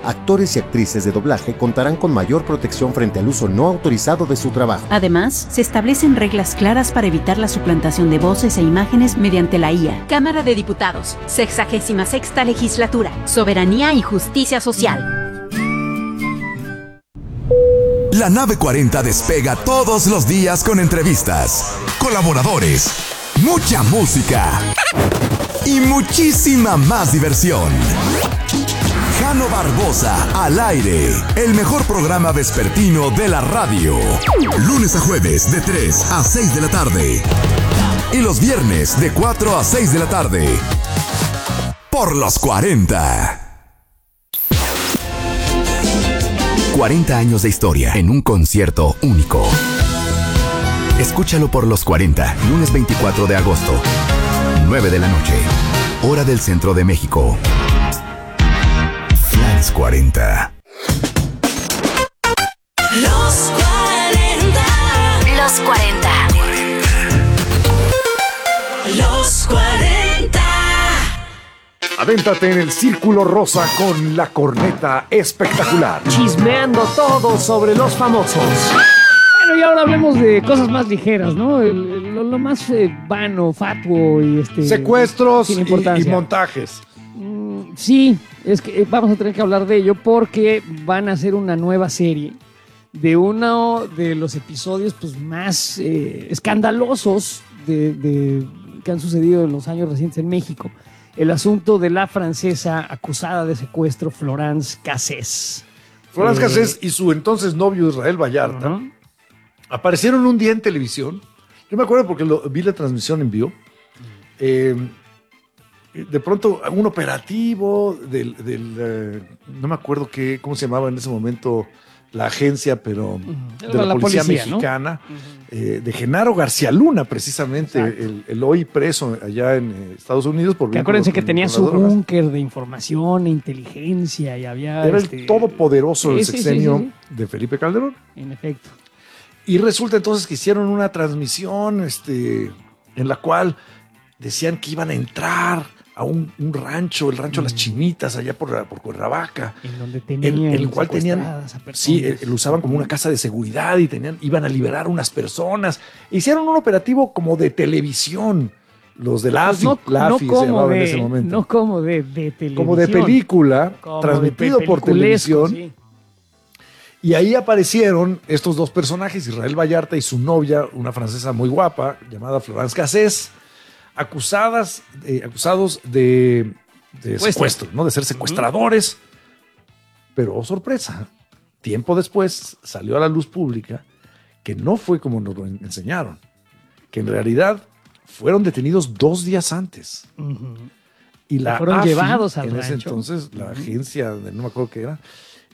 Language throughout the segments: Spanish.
actores y actrices de doblaje contarán con mayor protección frente al uso no autorizado de su trabajo. Además, se establecen reglas claras para evitar la suplantación de voces e imágenes mediante la IA. Cámara de Diputados, 66ª Legislatura, Soberanía y Justicia Social. La nave 40 despega todos los días con entrevistas, colaboradores, mucha música y muchísima más diversión. Jano Barbosa al aire, el mejor programa vespertino de la radio. Lunes a jueves de 3 a 6 de la tarde. Y los viernes de 4 a 6 de la tarde. Por los 40. 40 años de historia en un concierto único. Escúchalo por los 40, lunes 24 de agosto, 9 de la noche, hora del centro de México. Flans 40. Los 40. Los 40. Los 40. Adéntrate en el Círculo Rosa con la corneta espectacular. Chismeando todo sobre los famosos. Bueno, y ahora hablemos de cosas más ligeras, ¿no? Lo más vano, fatuo y secuestros sin y importancia. montajes. Sí, es que vamos a tener que hablar de ello porque van a hacer una nueva serie de uno de los episodios pues, más escandalosos que han sucedido en los años recientes en México. El asunto de la francesa acusada de secuestro, Florence Cassés. Florence Cassés y su entonces novio Israel Vallarta aparecieron un día en televisión. Yo me acuerdo porque vi la transmisión en vivo. De pronto, un operativo no me acuerdo cómo se llamaba en ese momento la agencia, pero de la policía mexicana, ¿no? De Genaro García Luna, precisamente, el hoy preso allá en Estados Unidos. Que acuérdense que tenía su búnker de información e inteligencia y había... Era el todopoderoso del sexenio de Felipe Calderón. En efecto. Y resulta entonces que hicieron una transmisión en la cual decían que iban a entrar a un rancho, el rancho Las Chinitas, allá por Cuernavaca, en donde tenían el cual tenían, sí, lo usaban como una casa de seguridad y iban a liberar unas personas. Hicieron un operativo como de televisión, los de LAFI, LAFI se llamaba en ese momento. No como de televisión. Como de película, como transmitido por televisión. Sí. Y ahí aparecieron estos dos personajes, Israel Vallarta y su novia, una francesa muy guapa, llamada Florence Cassés, acusados de secuestro, ¿no? De ser secuestradores. Pero, oh, sorpresa, tiempo después salió a la luz pública que no fue como nos lo enseñaron, que en realidad fueron detenidos 2 días antes. Y la fueron AFI, llevados al en ese rancho. entonces, la agencia, no me acuerdo qué era,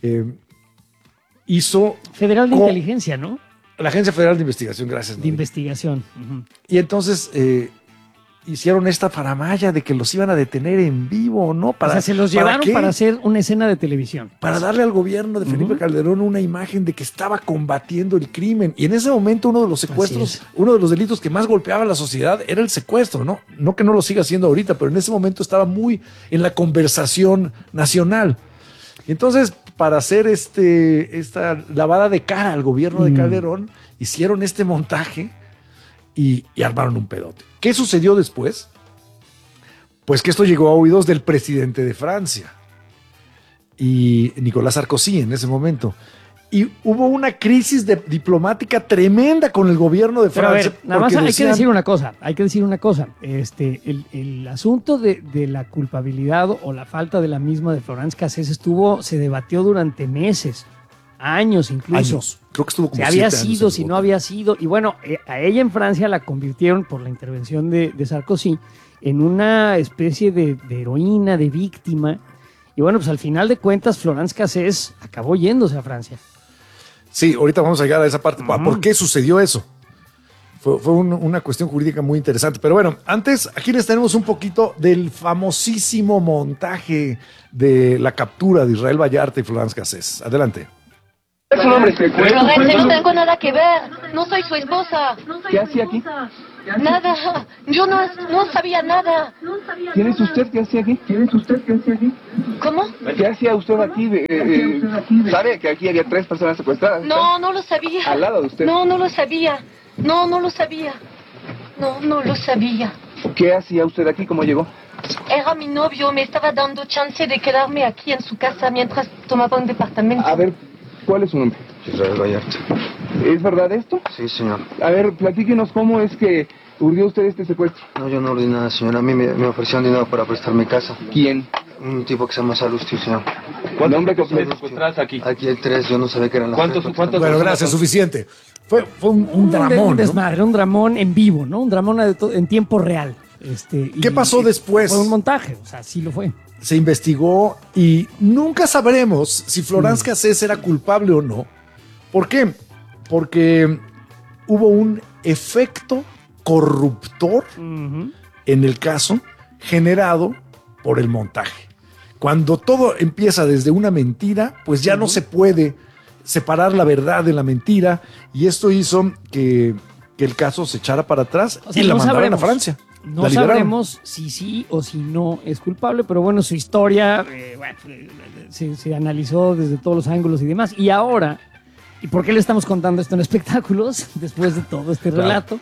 hizo... Federal de Inteligencia, ¿no? La Agencia Federal de Investigación, gracias. De investigación. Y entonces hicieron esta faramalla de que los iban a detener en vivo, ¿no? O sea, se los llevaron ¿para hacer una escena de televisión. Para darle al gobierno de Felipe Calderón una imagen de que estaba combatiendo el crimen. Y en ese momento uno de los secuestros, uno de los delitos que más golpeaba a la sociedad era el secuestro, ¿no? No que no lo siga haciendo ahorita, pero en ese momento estaba muy en la conversación nacional. Y entonces, para hacer esta lavada de cara al gobierno de Calderón, hicieron este montaje y armaron un pedote. ¿Qué sucedió después? Pues que esto llegó a oídos del presidente de Francia y Nicolás Sarkozy en ese momento. Y hubo una crisis diplomática tremenda con el gobierno de Francia. Pero a ver, nada más hay que decir una cosa. El asunto de la culpabilidad o la falta de la misma de Florence Cassés se debatió durante meses, años incluso. Años. Creo que estuvo como 7 había años sido, si no había sido. Y bueno, a ella en Francia la convirtieron por la intervención de Sarkozy en una especie de heroína, de víctima. Y bueno, pues al final de cuentas Florence Cassés acabó yéndose a Francia. Sí, ahorita vamos a llegar a esa parte. ¿Por qué sucedió eso? Fue una cuestión jurídica muy interesante. Pero bueno, antes aquí les tenemos un poquito del famosísimo montaje de la captura de Israel Vallarta y Florence Cassés. Adelante. Es un hombre secuestrado. Florencia, no tengo nada que ver. No soy su esposa. ¿Qué hacía aquí? Nada. Yo no sabía nada. ¿Quién es usted? ¿Qué hacía aquí? ¿Cómo? ¿Qué hacía usted aquí? ¿Sabe que aquí había 3 personas secuestradas? No lo sabía. ¿Al lado de usted? No lo sabía. No lo sabía. No lo sabía. ¿Qué hacía usted aquí? ¿Cómo llegó? Era mi novio. Me estaba dando chance de quedarme aquí en su casa mientras tomaba un departamento. A ver, ¿cuál es su nombre? Israel Vallarta. ¿Es verdad esto? Sí, señor. A ver, platíquenos cómo es que urdió usted este secuestro. No, yo no urdí nada, señor. A mí me ofrecieron dinero para prestar mi casa. ¿Quién? Un tipo que se llama Salustio, señor. ¿Cuántos hombres que secuestradas aquí? Aquí hay 3, yo no sabía que eran las 3. ¿Cuántos? Bueno, gracias, suficiente. Fue un dramón. Un ¿no? desmadre, un dramón en vivo, ¿no? Un dramón en tiempo real. ¿Qué pasó después? Fue un montaje, o sea, sí lo fue. Se investigó y nunca sabremos si Florence Cassés era culpable o no. ¿Por qué? Porque hubo un efecto corruptor en el caso generado por el montaje. Cuando todo empieza desde una mentira, pues ya no se puede separar la verdad de la mentira, y esto hizo que el caso se echara para atrás, o sea, y la no mandaron sabremos, a Francia. No sabremos si sí o si no es culpable, pero bueno, su historia se analizó desde todos los ángulos y demás. Y ahora, ¿y por qué le estamos contando esto en espectáculos después de todo este relato?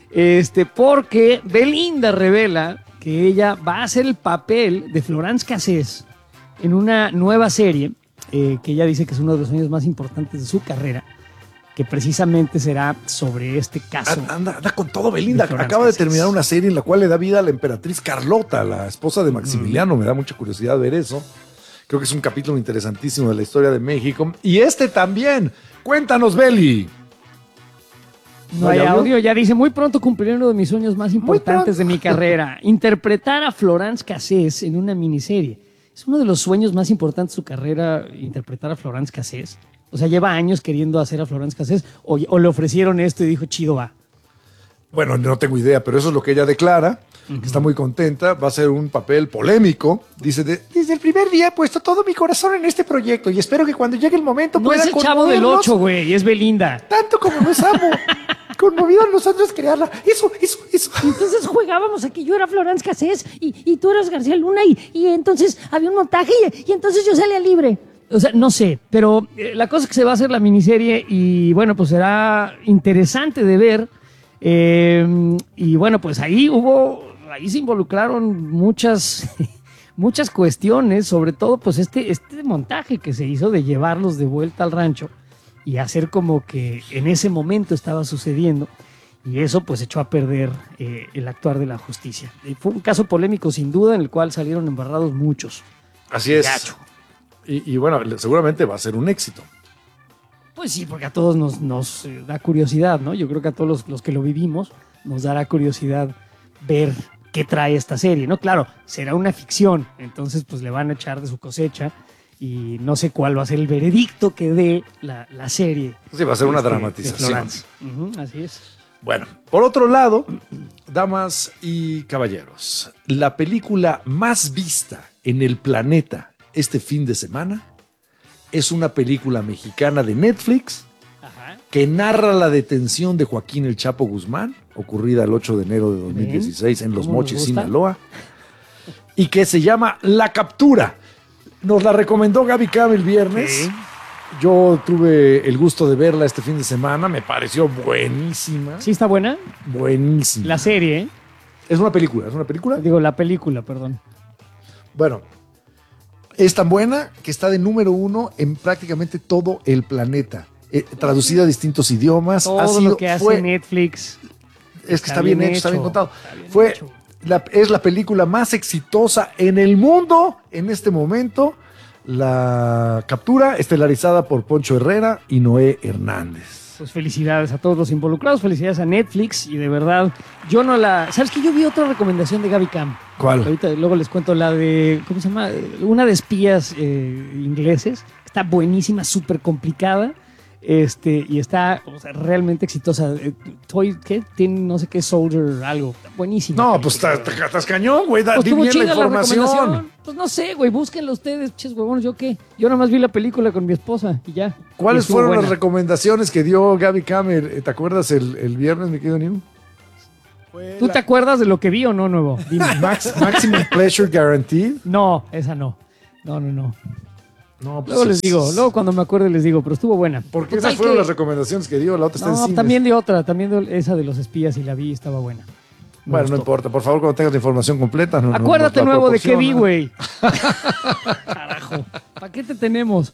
Porque Belinda revela que ella va a hacer el papel de Florence Cassés en una nueva serie que ella dice que es uno de los sueños más importantes de su carrera, que precisamente será sobre este caso. Anda con todo, Belinda. Acaba de terminar una serie en la cual le da vida a la emperatriz Carlota, la esposa de Maximiliano. Me da mucha curiosidad ver eso. Creo que es un capítulo interesantísimo de la historia de México. Y este también. Cuéntanos, Beli. No hay audio, ya dice, muy pronto cumpliré uno de mis sueños más importantes de mi carrera. Interpretar a Florence Cassés en una miniserie. Es uno de los sueños más importantes de su carrera, interpretar a Florence Cassés. O sea, lleva años queriendo hacer a Florence Cassés o le ofrecieron esto y dijo, chido, va. Bueno, no tengo idea, pero eso es lo que ella declara, que está muy contenta, va a ser un papel polémico. Dice, desde el primer día he puesto todo mi corazón en este proyecto y espero que cuando llegue el momento no pueda es el Chavo del 8, güey, es Belinda. Tanto como nos amo. Conmovidos nosotros crearla. Eso. Entonces jugábamos aquí, yo era Florence Cassés y tú eras García Luna y entonces había un montaje y entonces yo salía libre. O sea, no sé, pero la cosa es que se va a hacer la miniserie y bueno, pues será interesante de ver. Y bueno, pues ahí se involucraron muchas cuestiones, sobre todo pues este montaje que se hizo de llevarlos de vuelta al rancho y hacer como que en ese momento estaba sucediendo, y eso pues echó a perder el actuar de la justicia. Fue un caso polémico sin duda en el cual salieron embarrados muchos. Así es. Gacho. Y bueno, seguramente va a ser un éxito. Pues sí, porque a todos nos da curiosidad, ¿no? Yo creo que a todos los que lo vivimos nos dará curiosidad ver qué trae esta serie, ¿no? Claro, será una ficción, entonces pues le van a echar de su cosecha y no sé cuál va a ser el veredicto que dé la serie. Sí, va a ser una dramatización. Así es. Bueno, por otro lado, damas y caballeros, la película más vista en el planeta este fin de semana es una película mexicana de Netflix que narra la detención de Joaquín El Chapo Guzmán, ocurrida el 8 de enero de 2016 en Los Mochis, Sinaloa, y que se llama La Captura. Nos la recomendó Gaby Cam el viernes. Sí. Yo tuve el gusto de verla este fin de semana, me pareció buenísima. ¿Sí está buena? Buenísima. La serie, ¿eh? ¿Es una película? Digo, la película, perdón. Bueno, es tan buena que está de número 1 en prácticamente todo el planeta. Traducida a distintos idiomas. Todo lo que hace Netflix. Es que está bien hecho, está bien contado. Es la película más exitosa en el mundo en este momento. La Captura, estelarizada por Poncho Herrera y Noé Hernández. Pues felicidades a todos los involucrados, felicidades a Netflix, y de verdad, yo no la... ¿Sabes qué? Yo vi otra recomendación de Gaby Cam. ¿Cuál? Ahorita luego les cuento la de... ¿Cómo se llama? Una de espías ingleses. Está buenísima, súper complicada. Y está, o sea, realmente exitosa. ¿Qué? Tiene no sé qué Soldier, algo. Buenísimo. No, pues estás cañón, güey. Pues Di estuvo bien la chida información. recomendación. Pues no sé, güey, búsquenlo ustedes, ches huevones. ¿Yo qué? Yo nada más vi la película con mi esposa y ya. ¿Cuáles Estuvo fueron buena. las recomendaciones que dio Gaby Kamer? ¿Te acuerdas el viernes, mi querido New? ¿Tú te acuerdas de lo que vi o no, nuevo? Dime. Maximum Pleasure Guaranteed. No, esa no. No. No, pues Luego les digo, luego cuando me acuerde les digo, pero estuvo buena. Porque Total esas fueron que- las recomendaciones que dio, la otra está en No, cines. también de otra, esa de los espías y la vi, estaba buena. Me Bueno, no gustó. importa, por favor, cuando tengas la información completa. Acuérdate, nos la nuevo, de qué vi, proporciona. güey. Carajo. ¿Para qué te tenemos?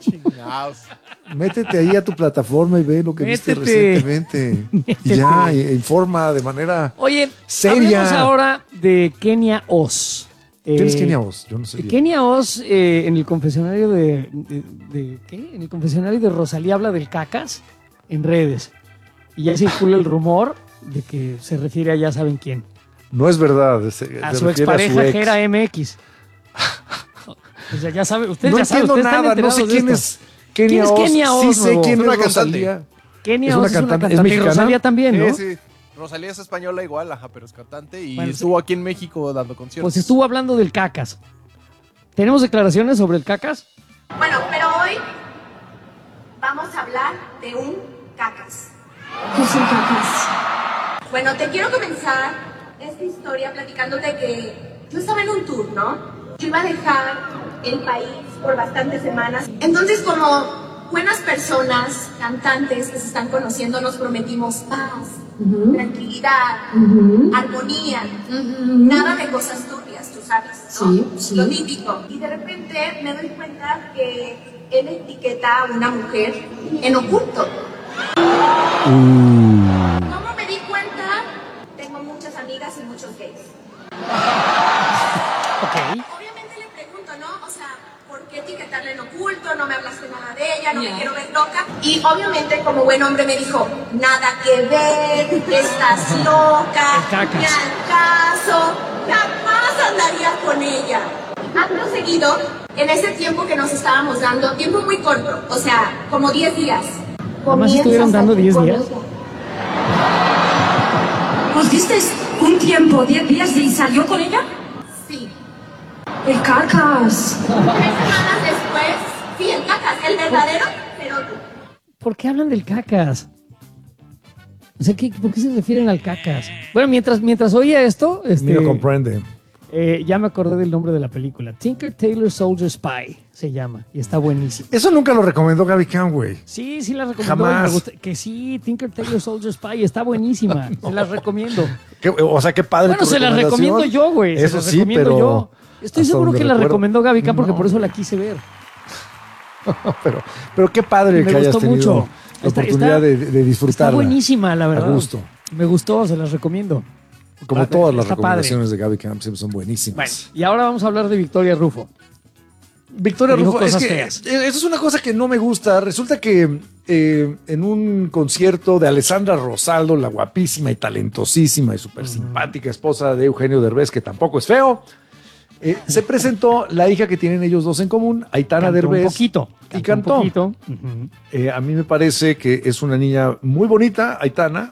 Métete ahí a tu plataforma y ve lo que viste Métete. recientemente. Métete. Y ya, informa de manera Oye, seria. hablemos ahora de Kenia Oz. ¿Quién es Kenia Oz? Yo no sé. Kenia Oz en el confesionario de ¿qué? En el confesionario de Rosalía habla del cacas en redes. Y ya circula el rumor de que se refiere a ya saben quién. No es verdad. A se su refiere expareja ex. Gera MX. O sea, ya sabe, ustedes No ya saben, entiendo ustedes están nada, no enterados sé de quién esto. es Kenia Oz. ¿Quién es Kenia Oz? Sí sé nuevo? quién Es es una cantante. Rosalía. Kenia Es Oz una es una cantante. cantante. ¿Es Y mexicana? Rosalía también, ¿no? Sí. Rosalía es española igual, ajá, pero es cantante y Bueno, estuvo aquí en México dando conciertos. Pues estuvo hablando del cacas. ¿Tenemos declaraciones sobre el cacas? Bueno, pero hoy vamos a hablar de un cacas. ¿Qué es un cacas? Bueno, te quiero comenzar esta historia platicándote que yo estaba en un tour, ¿no? Yo iba a dejar el país por bastantes semanas. Entonces, como buenas personas, cantantes que se están conociendo, nos prometimos paz, tranquilidad, armonía, nada de cosas turbias, tú sabes, ¿no? Sí. Lo típico. Y de repente me doy cuenta que él etiqueta a una mujer en oculto. ¿Cómo me di cuenta? Tengo muchas amigas y muchos gays. Obviamente le pregunto, ¿no? O sea, ¿por qué etiquetarla en oculto? No me hablaste nada de ella, no me quiero ver loca. Y obviamente como buen hombre me dijo, nada que ver, estás loca, ni al caso, jamás andaría con ella. Acto seguido, en ese tiempo que nos estábamos dando, tiempo muy corto, o sea, como 10 días. Nomás estuvieron dando 10 días. ¿Os disteis un tiempo, 10 días y salió con ella? Sí. El cacas. 3 semanas después, sí, el cacas, el verdadero, pero ¿Por qué hablan del cacas? O sea, ¿por qué se refieren al cacas? Bueno, mientras oía esto, Ni lo comprende. ya me acordé del nombre de la película. Tinker Tailor Soldier Spy se llama y está buenísimo. Eso nunca lo recomendó Gaby Cam, güey. Sí, la recomendó. Jamás. Y me gusta, que sí, Tinker Tailor Soldier Spy está buenísima. Se las recomiendo. O sea, qué padre. Bueno, tu se las recomendación. recomiendo yo, güey. Eso Se las sí, recomiendo pero yo. Estoy hasta seguro donde que la recuerdo. recomendó Gaby Cam porque No. por eso la quise ver. pero qué padre Me que hayas gustó tenido mucho. la oportunidad de disfrutarla. Está buenísima, la verdad. A gusto. Me gustó, se las recomiendo. Como todas las Está recomendaciones de Gaby Cam siempre son buenísimas. Bueno, y ahora vamos a hablar de Victoria Rufo. Victoria Dijo Rufo, es cosas que feas. eso es una cosa que no me gusta. Resulta que en un concierto de Alessandra Rosaldo, la guapísima y talentosísima y súper simpática esposa de Eugenio Derbez, que tampoco es feo, se presentó la hija que tienen ellos dos en común, Aitana Cantó Derbez. un poquito. Y cantó. Un poquito. A mí me parece que es una niña muy bonita, Aitana,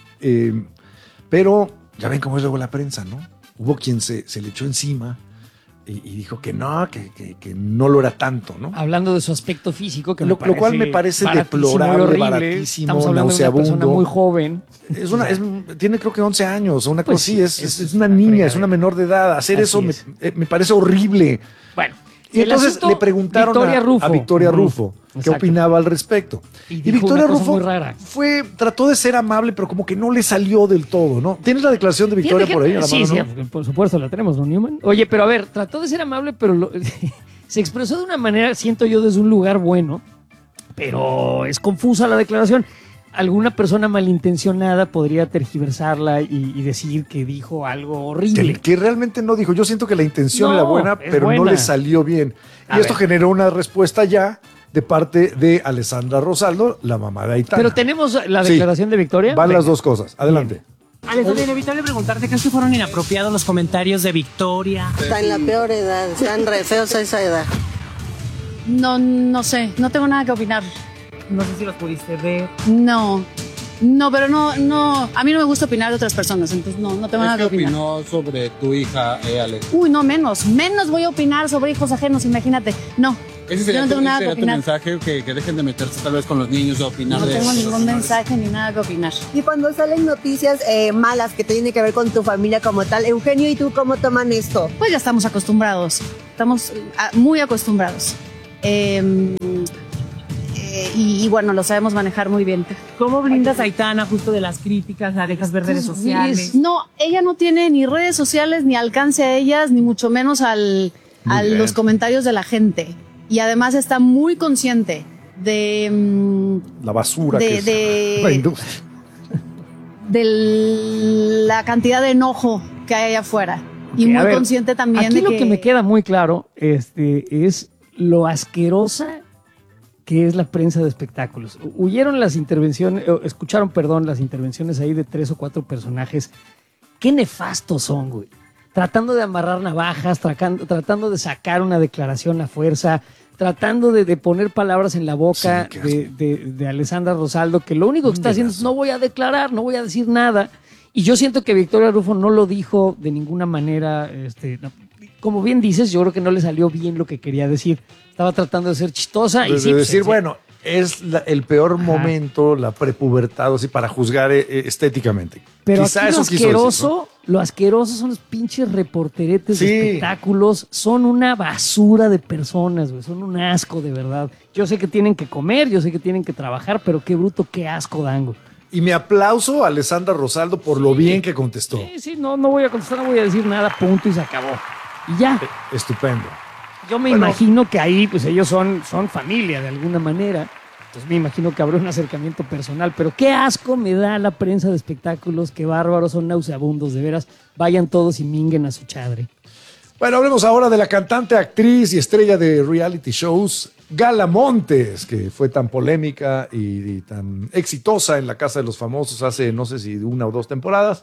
pero ya ven cómo es luego la prensa, ¿no? Hubo quien se le echó encima y dijo que no, que no lo era tanto, ¿no? Hablando de su aspecto físico, que Lo cual me parece baratísimo y deplorable, horrible. baratísimo, Estamos hablando de una persona nauseabundo. muy joven. Tiene creo que 11 años o una Pues cosa sí, así, es una niña, es una menor de edad. Hacer Así eso es. me parece horrible. Bueno. Y el entonces asunto, le preguntaron Victoria Rufo. a Victoria Rufo qué Exacto. opinaba al respecto. Y Y dijo Victoria una cosa Rufo muy rara. trató de ser amable, pero como que no le salió del todo, ¿no? ¿Tienes la declaración de Victoria Fíjate por ahí? que- a la sí, mano, sí, no? por supuesto la tenemos, ¿no, Newman? Oye, pero a ver, trató de ser amable, pero se expresó de una manera, siento yo, desde un lugar bueno, pero es confusa la declaración. Alguna persona malintencionada podría tergiversarla y decir que dijo algo horrible. Que realmente no dijo. Yo siento que la intención No, era buena, es pero buena. no le salió bien. A Y esto ver. generó una respuesta ya de parte de Alessandra Rosaldo, la mamá de Aitana. Pero tenemos la Sí. declaración de Victoria. Van Venga. las dos cosas. Adelante. Alejandro, inevitable preguntarte, ¿crees que fueron inapropiados los comentarios de Victoria? Está en la peor edad, están re feos a esa edad. No sé, no tengo nada que opinar. No sé si los pudiste ver. No, pero no, a mí no me gusta opinar de otras personas, entonces no tengo nada que opinar. ¿Qué opinó sobre tu hija, Ale? Uy, no, menos voy a opinar sobre hijos ajenos, imagínate. No, Ese sería, yo no tengo nada que tu opinar. mensaje, que dejen de meterse tal vez con los niños, de opinar No de tengo eso. ningún mensaje ni nada que opinar. Y cuando salen noticias malas que tienen que ver con tu familia como tal, Eugenio y tú, ¿cómo toman esto? Pues ya estamos acostumbrados, estamos muy acostumbrados. Y bueno, lo sabemos manejar muy bien. ¿Cómo blindas a Aitana justo de las críticas? ¿La dejas ver redes sociales? No, ella no tiene ni redes sociales, ni alcance a ellas, ni mucho menos a los comentarios de la gente. Y además está muy consciente de la basura que es la industria. De la cantidad de enojo que hay allá afuera. Y Okay, muy consciente también aquí de lo que me queda muy claro es lo asquerosa que es la prensa de espectáculos. Huyeron las intervenciones, escucharon, perdón, las intervenciones ahí de 3 o 4 personajes. Qué nefastos son, güey. Tratando de amarrar navajas, tratando de sacar una declaración a fuerza, tratando de poner palabras en la boca de Alessandra Rosaldo, que lo único que está haciendo es no voy a declarar, no voy a decir nada. Y yo siento que Victoria Rufo no lo dijo de ninguna manera. Como bien dices, yo creo que no le salió bien lo que quería decir. Estaba tratando de ser chistosa. Pues y de decir, bueno, es el peor momento, la prepubertad, así, para juzgar estéticamente. Pero Quizá aquí eso quiso decir, ¿no? lo asqueroso son los pinches reporteretes Sí. de espectáculos. Son una basura de personas, güey. Son un asco, de verdad. Yo sé que tienen que comer, yo sé que tienen que trabajar, pero qué bruto, qué asco dan, güey. Y me aplauso a Alessandra Rosaldo por lo bien que contestó. Sí, no voy a contestar, no voy a decir nada, punto, y se acabó. Y ya. Estupendo. Yo me imagino que ahí, pues ellos son familia de alguna manera. Entonces me imagino que habrá un acercamiento personal. Pero qué asco me da la prensa de espectáculos, qué bárbaros, son nauseabundos, de veras. Vayan todos y minguen a su chadre. Bueno, hablemos ahora de la cantante, actriz y estrella de reality shows, Gala Montes, que fue tan polémica y tan exitosa en la Casa de los Famosos hace no sé si 1 o 2 temporadas.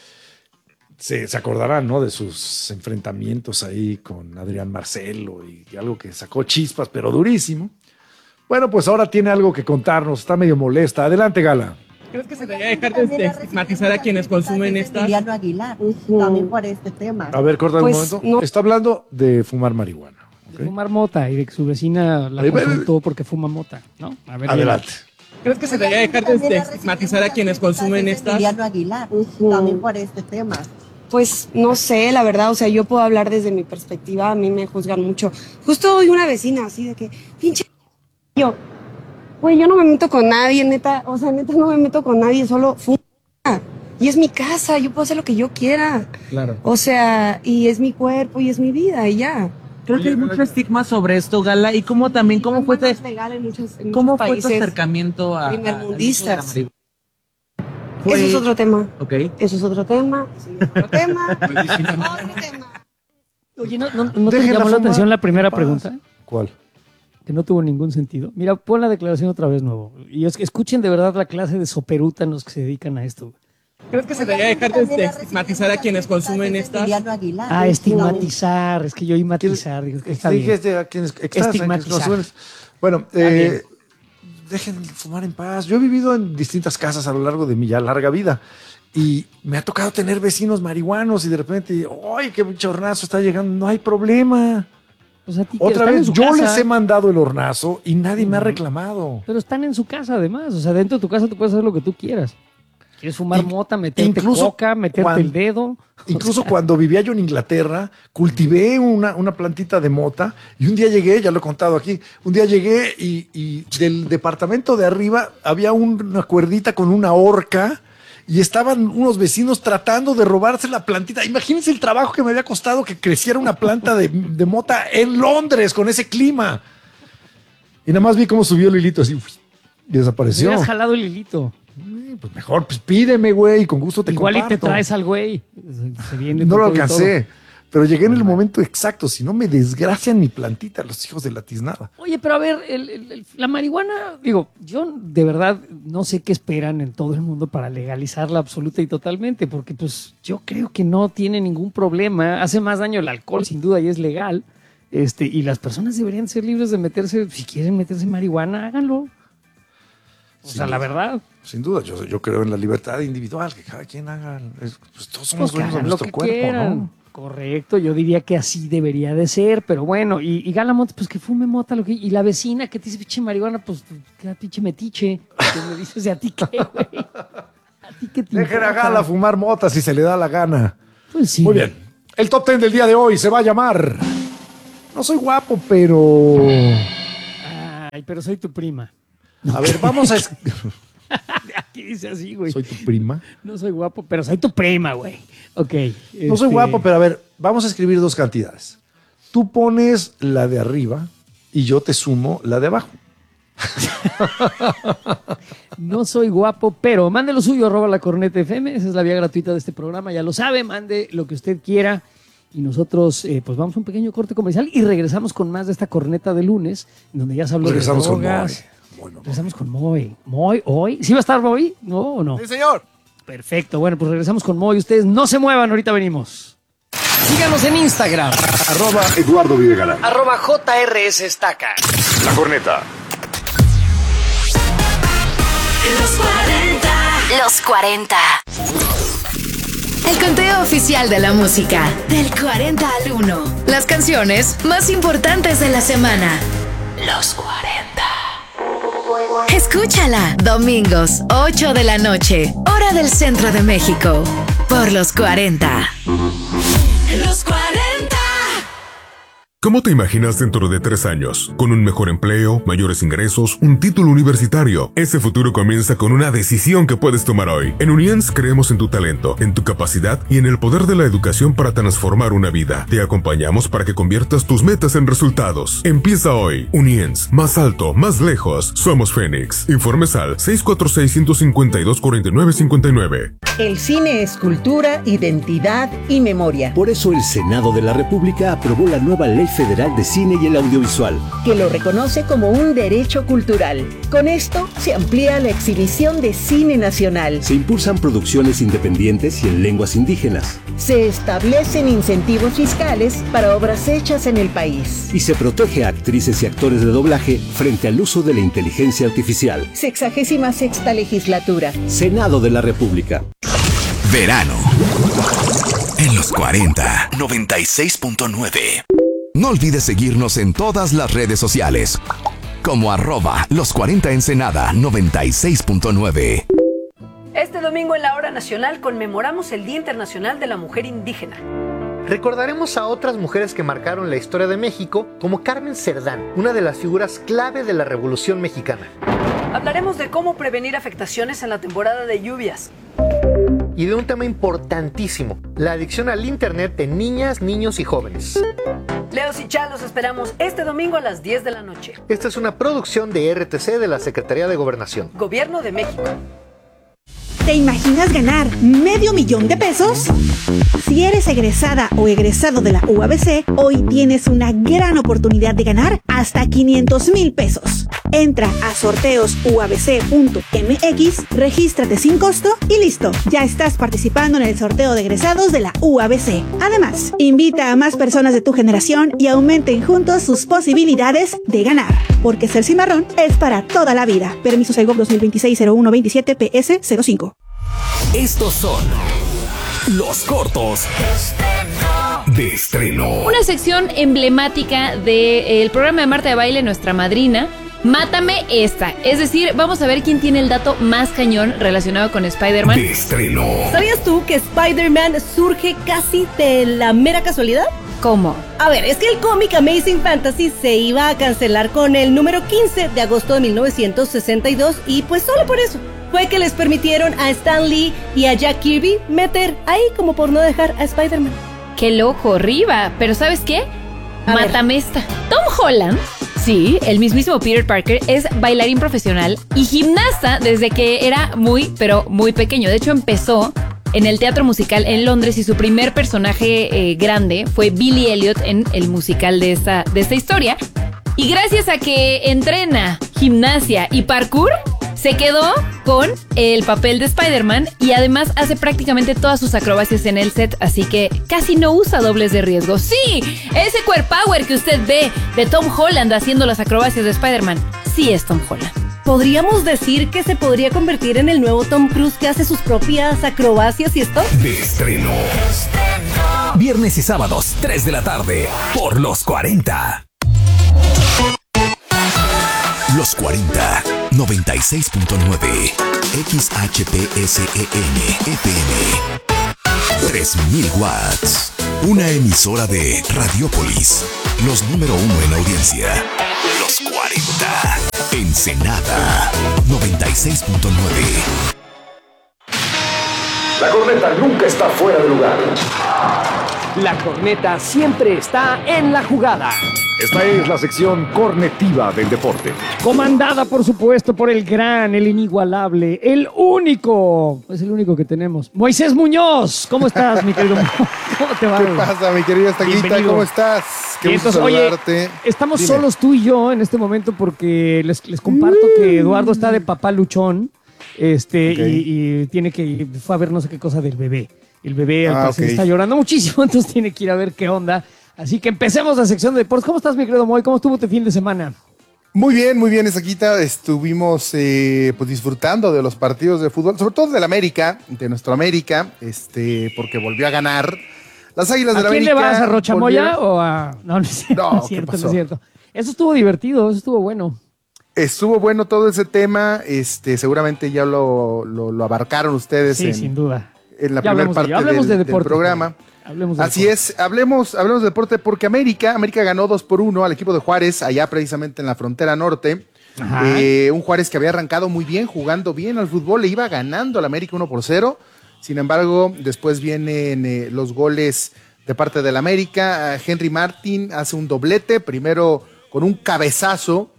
Se acordarán, ¿no?, de sus enfrentamientos ahí con Adrián Marcelo y algo que sacó chispas, pero durísimo. Bueno, pues ahora tiene algo que contarnos, está medio molesta. Adelante, Gala. ¿Crees que se debería dejar de estigmatizar a quienes consumen estas? Juliano Aguilar, también por este tema. A ver, corta un momento. No. Está hablando de fumar marihuana. De fumar mota y de que su vecina la consultó porque fuma mota, ¿no? A ver, adelante. ¿Crees que se debería dejar de estigmatizar a quienes consumen estas? Juliano Aguilar, también por este tema. Pues no sé, la verdad, o sea, yo puedo hablar desde mi perspectiva, a mí me juzgan mucho. Justo hoy una vecina así de que, pinche, yo, güey, yo no me meto con nadie, neta, o sea, neta no me meto con nadie, solo fuma. Y es mi casa, yo puedo hacer lo que yo quiera. Claro. O sea, y es mi cuerpo y es mi vida y ya. Creo que hay mucho estigma sobre esto, Gala, y cómo también, cómo fue Es legal en muchos tu países acercamiento a primermundistas. Fue- Eso es otro tema. Ok. Eso es otro tema. Eso es otro tema. Oye, ¿no te Déjenla llamó la fumar. atención la primera Paz. pregunta? ¿Cuál? Que no tuvo ningún sentido. Mira, pon la declaración otra vez nuevo. Y es que escuchen de verdad la clase de soperútanos que se dedican a esto. ¿Crees que se debería dejar de estigmatizar a quienes consumen estas? Juliano Aguilar. Ah, estigmatizar. Es que yo oí matizar. Digo, está bien. Dije a quienes Estigmatizar. Bueno, bien. dejen fumar en paz. Yo he vivido en distintas casas a lo largo de mi ya larga vida y me ha tocado tener vecinos marihuanos y de repente, ¡ay, qué pinche hornazo está llegando! No hay problema. Pues a ti que Otra están en vez, su yo casa. les he mandado el hornazo y nadie me ha reclamado. Pero están en su casa además. O sea, dentro de tu casa tú puedes hacer lo que tú quieras. ¿Quieres fumar mota, meterte coca, meterte el dedo? Incluso cuando vivía yo en Inglaterra, cultivé una plantita de mota y un día llegué, ya lo he contado aquí, un día llegué y del departamento de arriba había una cuerdita con una horca y estaban unos vecinos tratando de robarse la plantita. Imagínense el trabajo que me había costado que creciera una planta de mota en Londres con ese clima. Y nada más vi cómo subió el hilito así y desapareció. Hubieras jalado el hilito. Pues mejor, pues pídeme, güey, con gusto te Igual comparto. y te traes al güey. Se viene No con lo todo y alcancé, todo. pero llegué en el momento exacto. Si no, me desgracian mi plantita, los hijos de la tiznada. Oye, pero a ver, la marihuana, digo, yo de verdad no sé qué esperan en todo el mundo para legalizarla absoluta y totalmente, porque pues yo creo que no tiene ningún problema. Hace más daño el alcohol, sin duda, y es legal. Y las personas deberían ser libres de meterse, si quieren meterse marihuana, háganlo. O sea, la verdad. Sin duda, yo creo en la libertad individual, que cada quien haga, pues todos somos dueños de lo nuestro que cuerpo, quieran. ¿no? Correcto, yo diría que así debería de ser, pero bueno, y Galamont, pues que fume mota, y la vecina que te dice pinche marihuana, pues que pinche metiche, que me dices de a ti qué, güey. A ti qué te Dejen a importa. Gala fumar mota si se le da la gana. Pues sí. Muy bien, el top 10 del día de hoy se va a llamar No soy guapo, pero... Ay, pero soy tu prima. A ver, vamos a... Aquí dice así, güey. ¿Soy tu prima? No soy guapo, pero soy tu prima, güey. Ok. No soy guapo, pero a ver, vamos a escribir dos cantidades. Tú pones la de arriba y yo te sumo la de abajo. No soy guapo, pero mande lo suyo, @lacorneta.fm. Esa es la vía gratuita de este programa. Ya lo sabe, mande lo que usted quiera. Y nosotros, pues vamos a un pequeño corte comercial y regresamos con más de esta corneta de lunes, donde ya se habló de drogas. Regresamos con Moy. Moy, hoy. ¿Sí va a estar Moy? ¿No o no? Sí, señor. Perfecto. Bueno, pues regresamos con Moy. Ustedes no se muevan, ahorita venimos. Síganos en Instagram. @Eduardo Videgaray. @JRSestaca. La Corneta. Los 40. Los 40. El conteo oficial de la música. Del 40 al 1. Las canciones más importantes de la semana. Los 40. Escúchala. Domingos, 8 de la noche. Hora del centro de México. Por los 40. Los 40. ¿Cómo te imaginas dentro de 3 años? Con un mejor empleo, mayores ingresos, un título universitario. Ese futuro comienza con una decisión que puedes tomar hoy. En Uniens creemos en tu talento, en tu capacidad y en el poder de la educación para transformar una vida. Te acompañamos para que conviertas tus metas en resultados. Empieza hoy. Uniens, más alto, más lejos. Somos Fénix. Informes al 646-152-4959. El cine es cultura, identidad y memoria. Por eso el Senado de la República aprobó la nueva Ley Federal de Cine y el Audiovisual, que lo reconoce como un derecho cultural. Con esto se amplía la exhibición de cine nacional. Se impulsan producciones independientes y en lenguas indígenas. Se establecen incentivos fiscales para obras hechas en el país. Y se protege a actrices y actores de doblaje frente al uso de la inteligencia artificial. 66ª legislatura. Senado de la República. Verano. En los 40. 96.9. No olvides seguirnos en todas las redes sociales. Como @los40 Ensenada 96.9. Este domingo en la Hora Nacional conmemoramos el Día Internacional de la Mujer Indígena. Recordaremos a otras mujeres que marcaron la historia de México, como Carmen Cerdán, una de las figuras clave de la Revolución Mexicana. Hablaremos de cómo prevenir afectaciones en la temporada de lluvias. Y de un tema importantísimo, la adicción al Internet de niñas, niños y jóvenes. Leos y Chá los esperamos este domingo a las 10 de la noche. Esta es una producción de RTC de la Secretaría de Gobernación. Gobierno de México. ¿Te imaginas ganar $500,000 pesos? Si eres egresada o egresado de la UABC, hoy tienes una gran oportunidad de ganar hasta $500,000 pesos. Entra a sorteosuabc.mx, regístrate sin costo y listo. Ya estás participando en el sorteo de egresados de la UABC. Además, invita a más personas de tu generación y aumenten juntos sus posibilidades de ganar. Porque ser cimarrón es para toda la vida. Permiso Segov 2026-0127 PS05. Estos son los cortos de estreno. Una sección emblemática del programa de Marta de Baile, nuestra madrina. Mátame esta. Es decir, vamos a ver quién tiene el dato más cañón relacionado con Spider-Man. De estreno. ¿Sabías tú que Spider-Man surge casi de la mera casualidad? ¿Cómo? A ver, es que el cómic Amazing Fantasy se iba a cancelar con el número 15 de agosto de 1962 y pues solo por eso fue que les permitieron a Stan Lee y a Jack Kirby meter ahí como por no dejar a Spider-Man. ¡Qué loco, Riva! Pero ¿sabes qué? Mátame esta. Tom Holland, sí, el mismísimo Peter Parker, es bailarín profesional y gimnasta desde que era muy, pero muy pequeño. De hecho, empezó en el teatro musical en Londres y su primer personaje grande fue Billy Elliot en el musical de esta historia. Y gracias a que entrena gimnasia y parkour, se quedó con el papel de Spider-Man y además hace prácticamente todas sus acrobacias en el set, así que casi no usa dobles de riesgo. Sí, ese core power que usted ve de Tom Holland haciendo las acrobacias de Spider-Man, sí es Tom Holland. ¿Podríamos decir que se podría convertir en el nuevo Tom Cruise que hace sus propias acrobacias y esto? De estreno. Viernes y sábados, 3 de la tarde, por Los 40. Los 40, 96.9, XHPSEN, FM, 3000 watts. Una emisora de Radiopolis, los número 1 en audiencia. Los 40, Ensenada, 96.9. La corneta nunca está fuera de lugar. La corneta siempre está en la jugada. Esta es la sección cornetiva del deporte. Comandada, por supuesto, por el gran, el inigualable, el único. Es el único que tenemos. Moisés Muñoz. ¿Cómo estás, mi querido? ¿Cómo te va? ¿Qué pasa, mi querida Estaquita? ¿Cómo estás? Qué gusto saludarte. Oye, estamos Dime. solos tú y yo en este momento porque les comparto que Eduardo está de papá luchón. Y tiene que fue a ver no sé qué cosa del bebé. El bebé al parecer está llorando muchísimo, entonces tiene que ir a ver qué onda. Así que empecemos la sección de deportes. ¿Cómo estás, mi querido Moy? ¿Cómo estuvo tu fin de semana? Muy bien, Estaquita. Estuvimos pues disfrutando de los partidos de fútbol, sobre todo del América, de nuestro América, porque volvió a ganar. Las Águilas del América. ¿A quién le vas? ¿A Rochamoya o a...? No, no es cierto, no es cierto, no es cierto. Eso estuvo divertido, eso estuvo bueno. Estuvo bueno todo ese tema, seguramente ya lo abarcaron ustedes. Sí, sin duda. En la primera parte del programa. Así es, hablemos de deporte porque América ganó 2-1 al equipo de Juárez, allá precisamente en la frontera norte. Un Juárez que había arrancado muy bien, jugando bien al fútbol, le iba ganando al América 1-0. Sin embargo, después vienen los goles de parte del América. Henry Martin hace un doblete, primero con un cabezazo,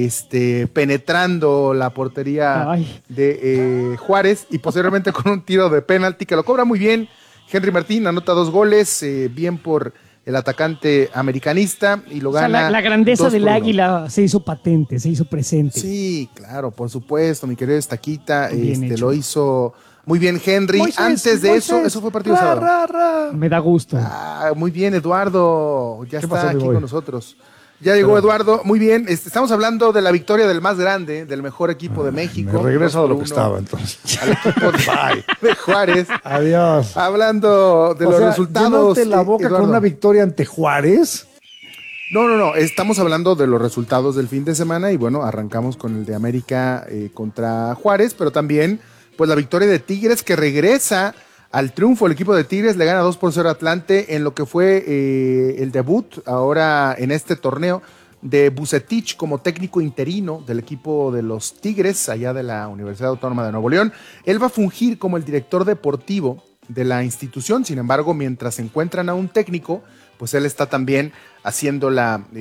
penetrando la portería de Juárez y posteriormente con un tiro de penalti que lo cobra muy bien. Henry Martín anota 2 goles, bien por el atacante americanista y lo gana. La grandeza del Águila se hizo patente, se hizo presente. Sí, claro, por supuesto, mi querido Estaquita, lo hizo muy bien Henry. Antes de eso fue partido sábado. Me da gusto. Muy bien, Eduardo, ya está aquí con nosotros. Ya llegó Eduardo, muy bien. Estamos hablando de la victoria del más grande, del mejor equipo de México. Me regreso a lo que estaba entonces. Al equipo de Juárez. Adiós. Hablando de los resultados. ¿Llenarte la boca Eduardo, con una victoria ante Juárez? No. Estamos hablando de los resultados del fin de semana y bueno, arrancamos con el de América contra Juárez, pero también pues la victoria de Tigres que regresa al triunfo. El equipo de Tigres le gana 2-0 a Atlante en lo que fue el debut ahora en este torneo de Vucetich como técnico interino del equipo de los Tigres, allá de la Universidad Autónoma de Nuevo León. Él va a fungir como el director deportivo de la institución. Sin embargo, mientras encuentran a un técnico, pues él está también haciendo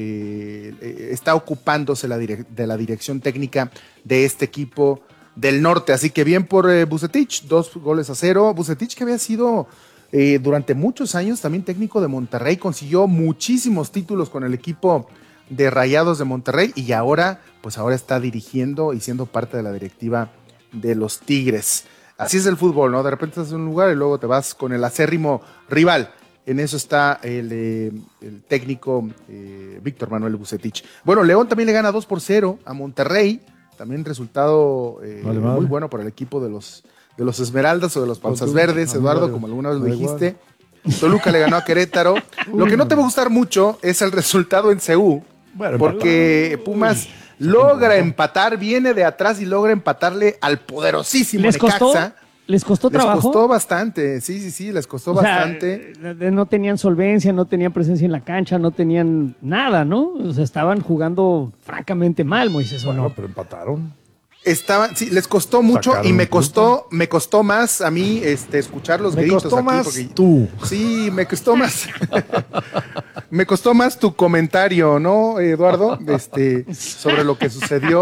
está ocupándose de la dirección técnica de este equipo del norte, así que bien por Vucetich, 2-0. Vucetich que había sido durante muchos años también técnico de Monterrey, consiguió muchísimos títulos con el equipo de Rayados de Monterrey y ahora está dirigiendo y siendo parte de la directiva de los Tigres. Así es el fútbol, ¿no? De repente estás en un lugar y luego te vas con el acérrimo rival. En eso está el técnico Víctor Manuel Vucetich. Bueno, León también le gana 2-0 a Monterrey. También resultado muy bueno para el equipo de los Esmeraldas o de los Panzas Verdes, Eduardo, como alguna vez lo dijiste. Toluca le ganó a Querétaro. Lo que no te va a gustar mucho es el resultado en CU, porque Pumas logra empatar, viene de atrás y logra empatarle al poderosísimo Necaxa. ¿Les costó trabajo? Les costó bastante, sí, les costó bastante. No tenían solvencia, no tenían presencia en la cancha, no tenían nada, ¿no? O sea, estaban jugando francamente mal, Moisés, ¿o no? Pero empataron. Sí, les costó mucho. Sacaron y me costó más a mí escuchar los gritos. Me costó aquí más porque, tú. Sí, me costó más. Me costó más tu comentario, ¿no, Eduardo? Sobre lo que sucedió.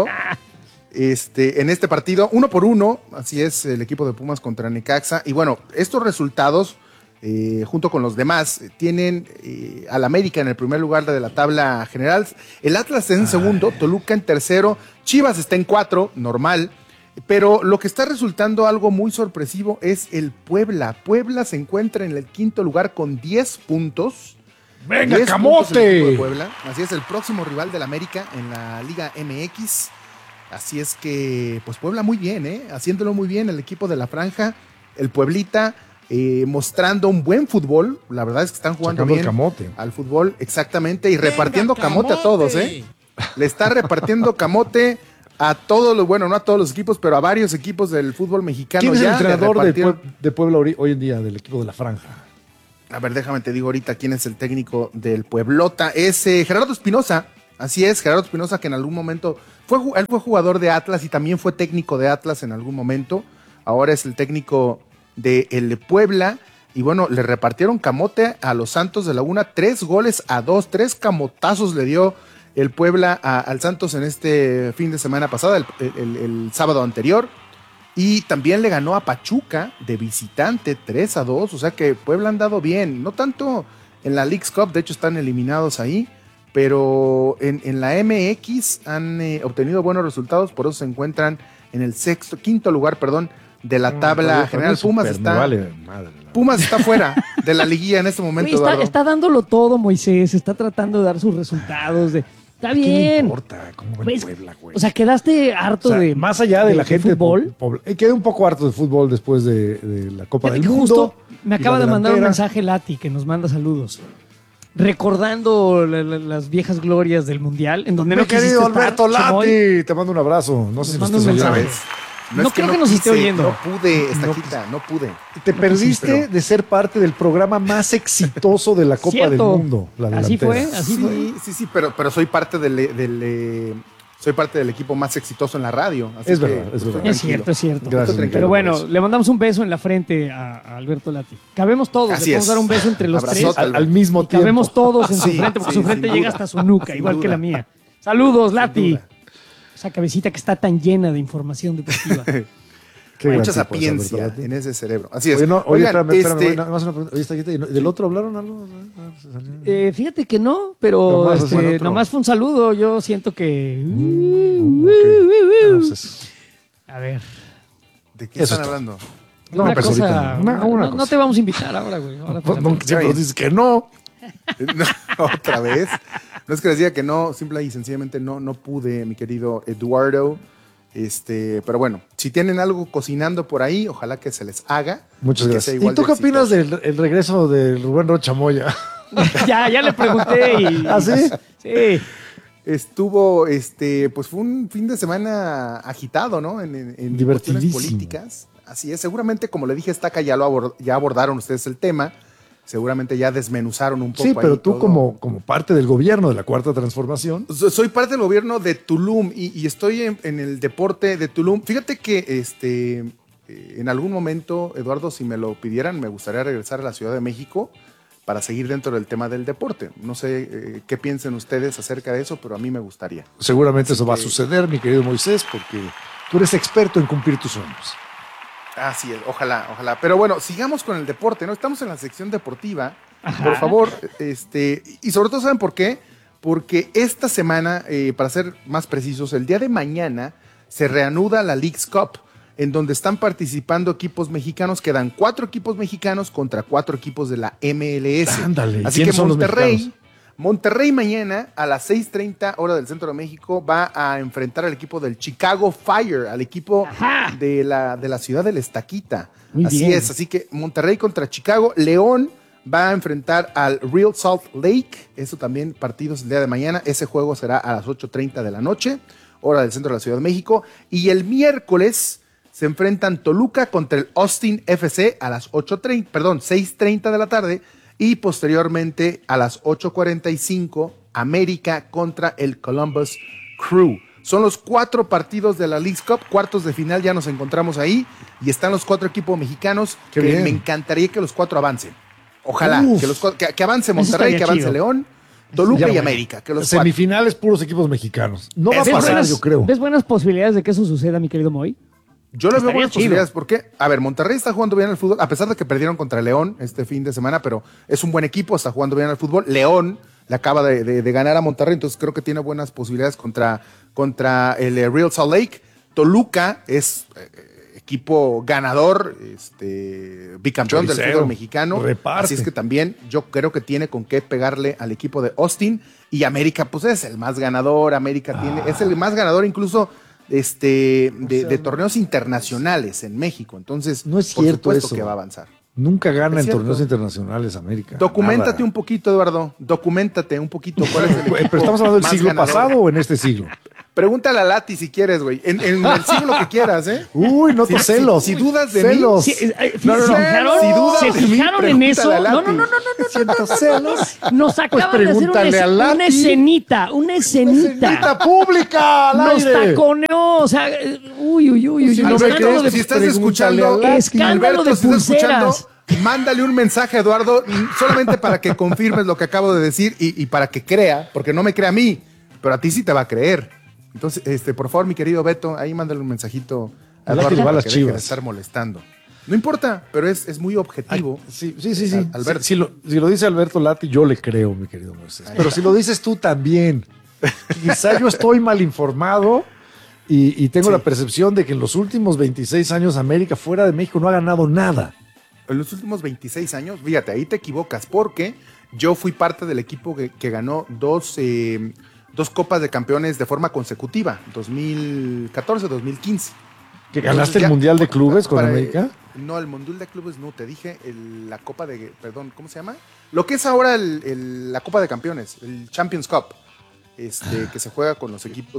En este partido, 1-1, así es el equipo de Pumas contra Necaxa. Y bueno, estos resultados, junto con los demás, tienen al América en el primer lugar de la tabla general. El Atlas en segundo, Toluca en tercero, Chivas está en 4, normal. Pero lo que está resultando algo muy sorpresivo es el Puebla. Puebla se encuentra en el quinto lugar con 10 puntos. ¡Venga, 10 camote! puntos el equipo de Puebla. Así es, el próximo rival del América en la Liga MX. Así es que, pues Puebla muy bien, haciéndolo muy bien el equipo de la Franja, el Pueblita, mostrando un buen fútbol. La verdad es que están jugando Sacando bien el camote. al fútbol, exactamente, y repartiendo camote a todos, Le está repartiendo camote a todos los, bueno, no a todos los equipos, pero a varios equipos del fútbol mexicano. ¿Quién es el ya entrenador de Puebla hoy en día, del equipo de la Franja? A ver, déjame te digo ahorita quién es el técnico del Pueblota. Es Gerardo Espinosa. Así es, Gerardo Espinosa, que en algún momento él fue jugador de Atlas y también fue técnico de Atlas en algún momento. Ahora es el técnico de el Puebla. Y bueno, le repartieron camote a los Santos de Laguna, 3-2, 3 camotazos le dio el Puebla al Santos en este fin de semana pasada, el sábado anterior. Y también le ganó a Pachuca de visitante 3-2, o sea que Puebla han dado bien, no tanto en la Leagues Cup, de hecho están eliminados ahí, pero en la MX han obtenido buenos resultados, por eso se encuentran en el quinto lugar de la tabla general. Pumas está fuera de la liguilla en este momento. Oye, está dándolo todo, Moisés, está tratando de dar sus resultados. Está bien. ¿Qué importa? ¿Cómo ven Puebla, güey? O sea, quedaste harto de. Más allá de la gente. Fútbol. Quedé un poco harto de fútbol después de la Copa del Mundo. Justo me acaba de mandar un mensaje Lati que nos manda saludos. Recordando las viejas glorias del Mundial, en donde no querido Alberto Lati, te mando un abrazo. No sé si nos estás oyendo. No creo que nos esté oyendo. No pude, no pude. Te perdiste de ser parte del programa más exitoso de la Copa del Mundo. Así fue. Sí, pero soy parte soy parte del equipo más exitoso en la radio. Así es verdad. Es cierto. Gracias, pero bueno, le mandamos un beso en la frente a Alberto Lati. Cabemos todos, le podemos dar un beso entre los tres. Al mismo tiempo. Cabemos todos en su frente, porque su frente llega hasta su nuca, igual que la mía. Saludos, Lati. Esa cabecita que está tan llena de información deportiva. Mucha sapiencia en ese cerebro. Así es. Oigan, espérame, nada más una pregunta. ¿Del otro hablaron algo? Fíjate que no, pero nomás fue un saludo. Yo siento que... A ver. ¿De qué están hablando? Una cosa... No te vamos a invitar ahora, güey. Siempre dices que no. Otra vez. No es que les diga que no, simple y sencillamente no pude, mi querido Eduardo. Pero bueno, si tienen algo cocinando por ahí, ojalá que se les haga. Muchas gracias. ¿Y tú qué opinas del regreso de Rubén Rocha Moya? ya le pregunté y... ¿Ah, sí? Sí. Estuvo, pues fue un fin de semana agitado, ¿no? En cuestiones políticas. Así es, seguramente, como le dije, Estaca ya abordaron ustedes el tema. Seguramente ya desmenuzaron un poco. Sí, pero ahí tú todo. como parte del gobierno de la Cuarta Transformación. Soy parte del gobierno de Tulum y estoy en el deporte de Tulum. Fíjate que en algún momento, Eduardo, si me lo pidieran, me gustaría regresar a la Ciudad de México para seguir dentro del tema del deporte. No sé qué piensen ustedes acerca de eso, pero a mí me gustaría. Seguramente eso va a suceder, mi querido Moisés, porque tú eres experto en cumplir tus sueños. Así es, ojalá. Pero bueno, sigamos con el deporte, ¿no? Estamos en la sección deportiva. Ajá. Por favor, y sobre todo, ¿saben por qué? Porque esta semana, para ser más precisos, el día de mañana se reanuda la Leagues Cup, en donde están participando equipos mexicanos. Quedan 4 equipos mexicanos contra 4 equipos de la MLS. Ándale, así que Monterrey mañana a las 6:30 hora del centro de México va a enfrentar al equipo del Chicago Fire, al equipo de la ciudad del Estaquita. Así es, así que Monterrey contra Chicago. León va a enfrentar al Real Salt Lake. Eso también partidos el día de mañana. Ese juego será a las 8:30 de la noche, hora del centro de la Ciudad de México. Y el miércoles se enfrentan Toluca contra el Austin FC a las 6:30 de la tarde. Y posteriormente a las 8:45, América contra el Columbus Crew. Son los 4 partidos de la Leagues Cup, cuartos de final, ya nos encontramos ahí. Y están los 4 equipos mexicanos. Qué que bien. me encantaría que los 4 avancen. Ojalá, que avance Monterrey, que avance chido. León, Toluca y América. Que los 4. Semifinales puros equipos mexicanos. No va a pasar, yo creo. ¿Ves buenas posibilidades de que eso suceda, mi querido Moy? Yo les veo Estaría buenas chido. posibilidades porque, a ver, Monterrey está jugando bien al fútbol, a pesar de que perdieron contra León este fin de semana, pero es un buen equipo, está jugando bien al fútbol. León le acaba de ganar a Monterrey, entonces creo que tiene buenas posibilidades contra el Real Salt Lake. Toluca es equipo ganador, bicampeón del fútbol mexicano. Reparte. Así es que también yo creo que tiene con qué pegarle al equipo de Austin. Y América, pues es el más ganador. América es el más ganador incluso de torneos internacionales en México. Entonces, no es por cierto supuesto eso. que va a avanzar. Nunca gana Es en cierto. torneos internacionales América. Documéntate Nada. un poquito, Eduardo. Documéntate un poquito. ¿Cuál es el ¿Pero equipo estamos hablando del más siglo ganador? pasado o en este siglo? Pregúntale a Lati si quieres, güey. En el siglo que quieras, ¿eh? Uy, noto celos. Si dudas de celos. mí. No, no, no. Si dudas ¿Se de mí, fijaron en eso? pregúntale a No, Lati. Siento celos. Nos acaban de hacer pregúntale a Lati. una escenita. ¡Escenita pública al Nos aire! taconeó. O sea, uy. Si, Escándalo si estás pregúntale escuchando, a Lati. Escándalo de si estás escuchando, pulseras. mándale un mensaje a Eduardo solamente para que confirmes lo que acabo de decir y para que crea, porque no me crea a mí, pero a ti sí te va a creer. Entonces, por favor, mi querido Beto, ahí mándale un mensajito a Ojalá que Eduardo le va a para las que deje de Chivas. estar molestando. No importa, pero es muy objetivo. Sí. Alberto. Si lo dice Alberto Lati, yo le creo, mi querido Moisés. Pero si lo dices tú también. Quizá yo estoy mal informado y tengo la percepción de que en los últimos 26 años América fuera de México no ha ganado nada. En los últimos 26 años, fíjate, ahí te equivocas, porque yo fui parte del equipo que ganó dos Copas de Campeones de forma consecutiva, 2014-2015. ¿Que ganaste el Mundial de Clubes con América? No, el Mundial de Clubes no, te dije la Copa de... Perdón, ¿cómo se llama? Lo que es ahora la Copa de Campeones, el Champions Cup, que se juega con los equipos...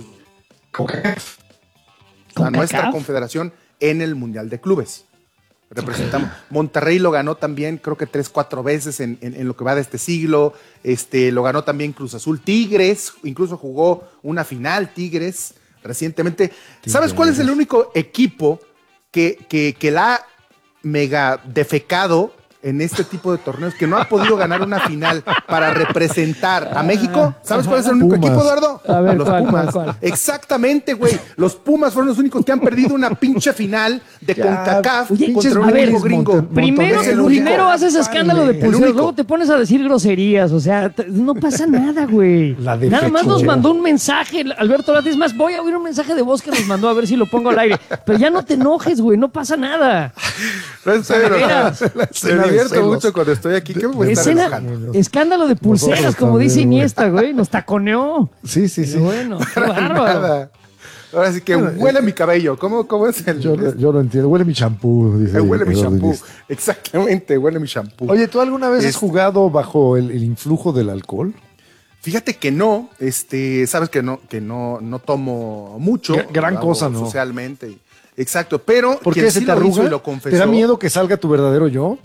a nuestra confederación en el Mundial de Clubes. Representamos. Monterrey lo ganó también, creo que 3-4 veces en lo que va de este siglo. Lo ganó también Cruz Azul. Tigres, incluso jugó una final Tigres recientemente. ¿Sabes cuál es el único equipo que la ha mega defecado en este tipo de torneos, que no ha podido ganar una final para representar a México? ¿Sabes cuál es el único equipo, Eduardo? A ver, los ¿cuál, Pumas. cuál? Exactamente, güey. Los Pumas fueron los únicos que han perdido una pinche final de CONCACAF Oye, contra un a ver, equipo gringo. Primero haces escándalo de pulseras, único. luego te pones a decir groserías, o sea, no pasa nada, güey. Nada más nos mandó un mensaje, Alberto Lati, es más, voy a oír un mensaje de voz que nos mandó a ver si lo pongo al aire. Pero ya no te enojes, güey, no pasa nada. No, en serio, me divierto mucho cuando estoy aquí. ¿Qué me voy a estar enojando? Escándalo de pulseras, Nosotros como dice también, Iniesta, güey, nos taconeó. Sí. Pero bueno, qué Para bárbaro. nada. Ahora sí que huele mi cabello. ¿Cómo es el...? Yo lo entiendo. Huele mi champú, dice. Huele mi Eduardo champú. Iniesta. Exactamente, huele mi champú. Oye, ¿tú alguna vez has jugado bajo el influjo del alcohol? Fíjate que no, sabes que no tomo mucho. Gran lo hago cosa, ¿no? Socialmente. Exacto, pero ¿Por quien qué se sí te lo hizo arruga? y lo confesó. ¿Te da miedo que salga tu verdadero yo?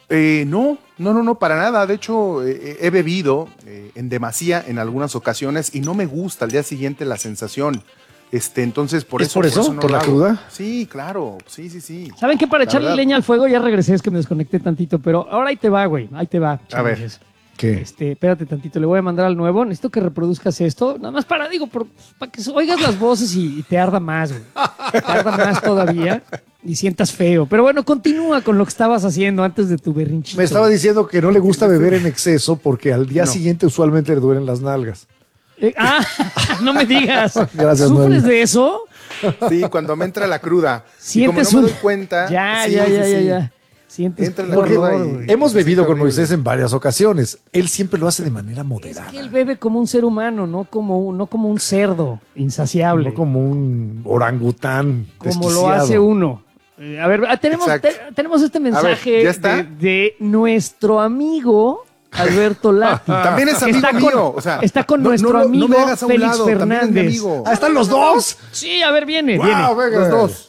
No, para nada. De hecho, he bebido en demasía en algunas ocasiones y no me gusta al día siguiente la sensación. Entonces, por ¿Es eso. por eso? no ¿Por lo la hago. cruda? Sí, claro. Sí. ¿Saben qué? Para La echarle verdad. leña al fuego, ya regresé, es que me desconecté tantito, pero ahora ahí te va, güey, ahí te va. A ver. chavales. ¿Qué? Espérate tantito, le voy a mandar al nuevo. Necesito que reproduzcas esto. Nada más para que oigas las voces y te arda más, güey. Te arda más todavía y sientas feo. Pero bueno, continúa con lo que estabas haciendo antes de tu berrinchito. Me estaba diciendo que no le gusta beber en exceso porque al día No. siguiente usualmente le duelen las nalgas. No me digas. Gracias, ¿Sufres Noel. de eso? Sí, cuando me entra la cruda. Y Sientes como no me un- doy cuenta. Ya, sí, ya. sí. Sientes Entra la Porque cruda y- hemos bebido con horrible. Moisés en varias ocasiones. Él siempre lo hace de manera moderada. que él bebe como un ser humano, no como un cerdo insaciable. No como un orangután. Como lo desquiciado. hace uno. A ver, tenemos este mensaje ¿ya está? de nuestro amigo Alberto Lati. También es amigo Está mío. O sea, está con no- nuestro no amigo me hagas a un Félix lado, también es mi Fernández. amigo. ¿Ah, están los dos? Sí, a ver, viene. Wow, venga. Los dos.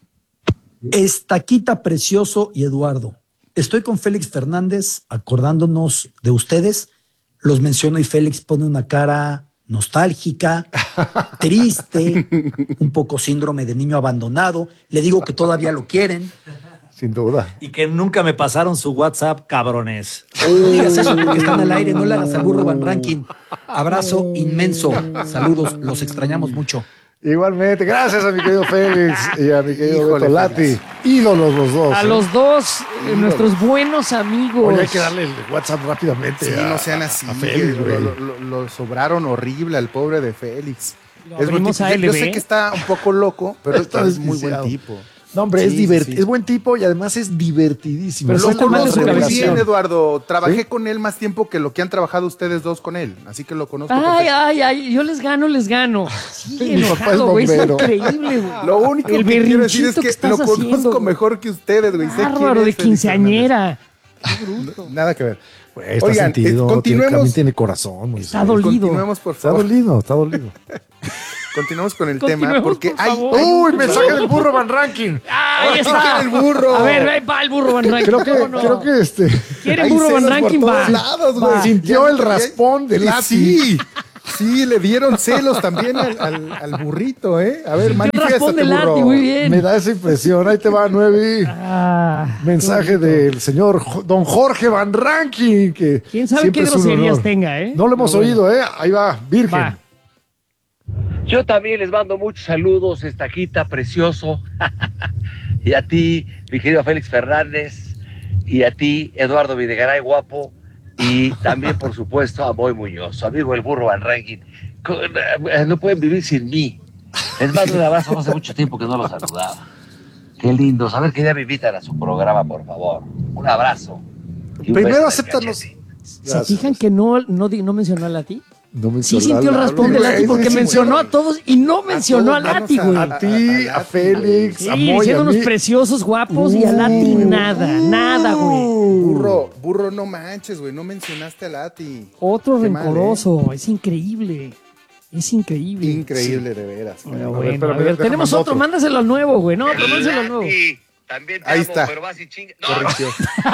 Estaquita Precioso y Eduardo. Estoy con Félix Fernández acordándonos de ustedes. Los menciono y Félix pone una cara nostálgica, triste, un poco síndrome de niño abandonado. Le digo que todavía lo quieren. Sin duda. Y que nunca me pasaron su WhatsApp, cabrones. No digas eso porque están al aire, no le hagas al burro Van Ranking. Abrazo inmenso. Saludos, los extrañamos mucho. Igualmente, gracias a mi querido Félix y a mi querido Híjole, Beto Lati. Félix. Ídolos los dos. A ¿eh? los dos, nuestros buenos amigos. Oye, hay que darle el WhatsApp rápidamente. Sí, a- no sean así. a Félix, güey. Lo sobraron horrible al pobre de Félix. Lo Es buen abrimos tipo. a Yo LB. sé que está un poco loco, pero Está es muy buen desquiciado. tipo. No, hombre, es buen tipo y además es divertidísimo. Pero Lo lo conozco muy revelación. bien, Eduardo. Trabajé ¿Sí? con él más tiempo que lo que han trabajado ustedes dos con él. Así que lo conozco. Ay, yo les gano. Sí, Mi papá es enojado, güey, es bombero. increíble, güey. Lo único El que quiero decir es berrinchito que estás lo conozco haciendo, mejor que ustedes, güey. Sé quién Bárbaro, es de Félix quinceañera. Nada que ver. Güey, está Oigan, sentido, continuemos. también tiene corazón. Moisés. Está dolido. Continuemos, por Está favor. dolido. Continuemos con el tema, porque por hay... favor. ¡Uy, mensaje del burro Van Ranking! Ahí está. el burro! A ver, ahí va el burro Van Ranking. Creo que ¿Quiere hay burro Van celos por Ranking? todos Va. lados, güey. Sintió Ya el no traía- raspón de Y Lati. Sí, le dieron celos también al burrito, ¿eh? A ver, Sintió el manifiéstate, raspón de burro. Lati, muy bien. Me da esa impresión. Ahí te va, Nuevi. Mensaje del señor don Jorge Van Ranking. Que ¿Quién sabe siempre qué es un groserías honor. tenga, eh? No lo hemos Pero bueno. oído, ¿eh? Ahí va, virgen. Va. Yo también les mando muchos saludos, Estaquita, precioso. Y a ti, mi querido Félix Fernández. Y a ti, Eduardo Videgaray, guapo. Y también, por supuesto, a Moy Muñoz, su amigo el burro Van Ranking. No pueden vivir sin mí. Les mando un abrazo, hace mucho tiempo que no los saludaba. Qué lindo, saber que ya me invitan a su programa, por favor. Un abrazo. Y un Primero beso en el acéptanos. cachete. ¿Se fijan que no mencionó a Lati? No Sí sintió el raspón de Lati porque mencionó a todos y no mencionó a Lati, güey. A ti, a Félix, Sí, a Moy, a hicieron mí. unos preciosos, guapos y a Lati nada, güey. Burro, no manches, güey. No mencionaste a Lati. Otro Qué mal, rencoroso, es increíble. Es increíble. Increíble, de veras. Pero A bueno, pero a ver, déjame tenemos mandar otro, mándaselo al nuevo, güey. No, pero mándaselo al nuevo. También te Ahí amo, está. pero vas y chinga. No, Corrección.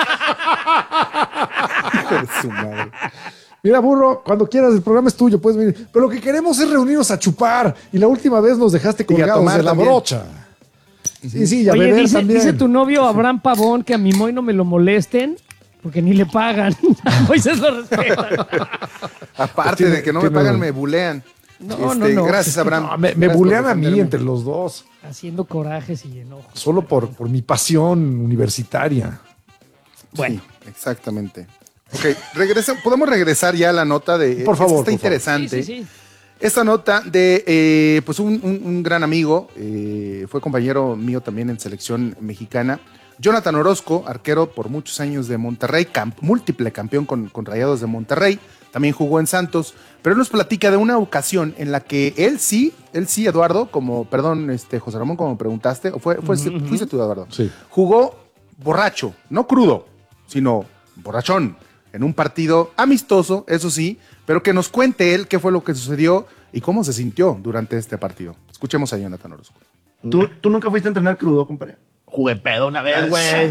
Hijo de su madre. Mira, burro, cuando quieras, el programa es tuyo, puedes venir. Pero lo que queremos es reunirnos a chupar. Y la última vez nos dejaste Y a colgados tomar de la también. brocha. Sí, y a Oye, beber dice, también. dice tu novio Abraham Pavón que a mi Moy no me lo molesten porque ni le pagan. A Moisés lo respetan. Aparte de que no me tiene- pagan, me bulean. No. Gracias, Abraham. No, me Gracias por bulean a mí defenderme. entre los dos. Haciendo corajes y enojos. Solo por mi pasión universitaria. Bueno. Sí, exactamente. Ok, podemos regresar ya a la nota de... Por favor, Está por interesante. Sí. Esta nota de pues un gran amigo, fue compañero mío también en selección mexicana, Jonathan Orozco, arquero por muchos años de Monterrey, múltiple campeón con Rayados de Monterrey, también jugó en Santos, pero él nos platica de una ocasión en la que él sí, Eduardo, José Ramón, como me preguntaste, o fuiste tú, Eduardo, Sí. jugó borracho, no crudo, sino borrachón, en un partido amistoso, eso sí, pero que nos cuente él qué fue lo que sucedió y cómo se sintió durante este partido. Escuchemos a Jonathan Orozco. ¿Tú nunca fuiste a entrenar crudo, compadre? Jugué pedo una vez, güey.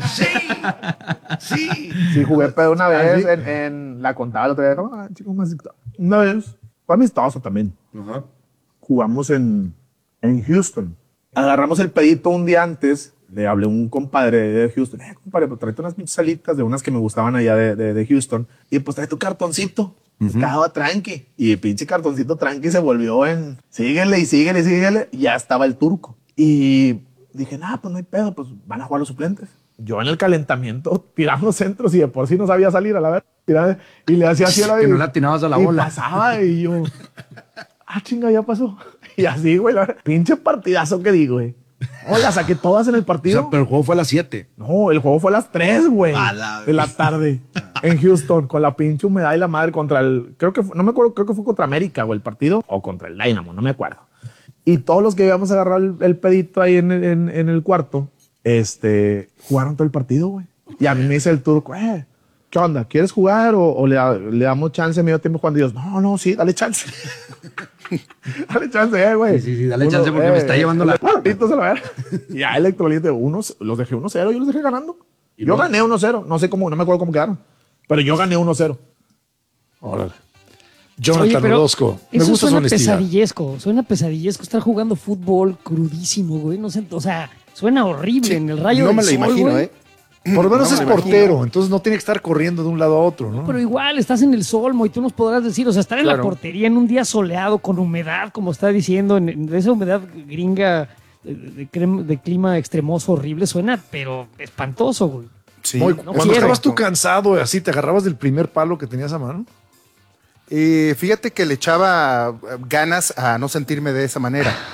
Sí, jugué pedo una vez en la contada el otro día. Ah, chico, una vez. Fue amistoso también. Jugamos en Houston. Agarramos el pedito un día antes. Le hablé a un compadre de Houston. Compadre, pues tráete unas pinches salitas de unas que me gustaban allá de Houston. Y pues trae tu cartoncito. Estaba tranqui. Y el pinche cartoncito tranqui se volvió en síguele y síguele y síguele. Y ya estaba el turco. Y dije, pues no hay pedo, pues van a jugar los suplentes. Yo en el calentamiento tirando centros y de por sí no sabía salir a la vez. Y le hacía así a la Que no le atinabas a la bola. Y pasaba y yo, chinga, ya pasó. Y así, güey, pinche partidazo que di, güey. La saqué todas en el partido. O sea, pero el juego fue a las 7. No, el juego fue a las 3, güey. De la tarde. En Houston, con la pinche humedad y la madre contra no me acuerdo, creo que fue contra América, güey, el partido. O contra el Dynamo, no me acuerdo. Y todos los que íbamos a agarrar el pedito ahí en el cuarto, jugaron todo el partido, güey. Y a mí me dice el turco, ¿qué onda? ¿Quieres jugar o le damos chance medio tiempo cuando ellos? No, sí, dale chance. Dale chance, güey. Sí, dale chance porque me está llevando la... Y a Electrolite, los dejé 1-0, yo los dejé ganando. Yo gané 1-0, no sé cómo, no me acuerdo cómo quedaron. Pero yo gané 1-0. Órale. Jonathan Orozco. Me Eso gusta su suena honestidad. pesadillesco estar jugando fútbol crudísimo, güey. No sé, o sea, suena horrible en el rayo del sol, güey. Por lo menos No es me lo portero, imagino. entonces no tiene que estar corriendo de un lado a otro, ¿no? Pero igual, estás en el sol, y tú nos podrás decir, o sea, estar en la Claro. portería en un día soleado, con humedad, como está diciendo, de esa humedad gringa, de clima extremoso, horrible, suena, pero espantoso, güey. Sí. Muy- no cuando quiero. estabas tú cansado, así, ¿te agarrabas del primer palo que tenías a mano? Fíjate que le echaba ganas a no sentirme de esa manera.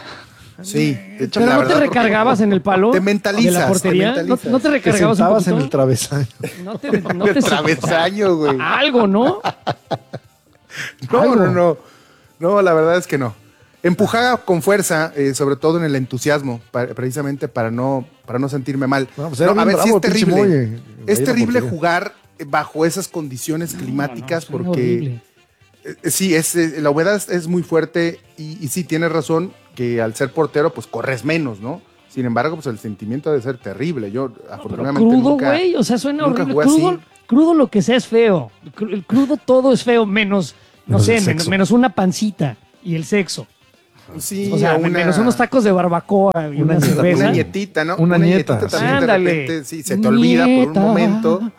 Sí. Pero no te recargabas en el palo te mentalizas, de la portería. No te recargabas te un sentabas poquito. en el travesaño. No te El travesaño, güey. Algo, ¿no? No. No, la verdad es que no. Empujaba con fuerza, sobre todo en el entusiasmo, precisamente para no sentirme mal. Pues era No, a bien ver, sí bravo, es pinche terrible. Moye. Es Ahí la terrible portería. jugar bajo esas condiciones climáticas suena porque horrible. sí, la humedad es muy fuerte y sí, tienes razón que al ser portero pues corres menos, ¿no? Sin embargo, pues el sentimiento debe ser terrible. Yo afortunadamente Crudo, nunca, güey, o sea, suena nunca horrible. jugué así. Crudo lo que sea es feo. El crudo todo es feo, menos, no Menos sé, el sexo. menos una pancita y el sexo. Sí, O sea, menos unos tacos de barbacoa y una cerveza. Una nietita, ¿no? Una nieta. también Ándale. de repente, sí, se te olvida por un Nieta. momento.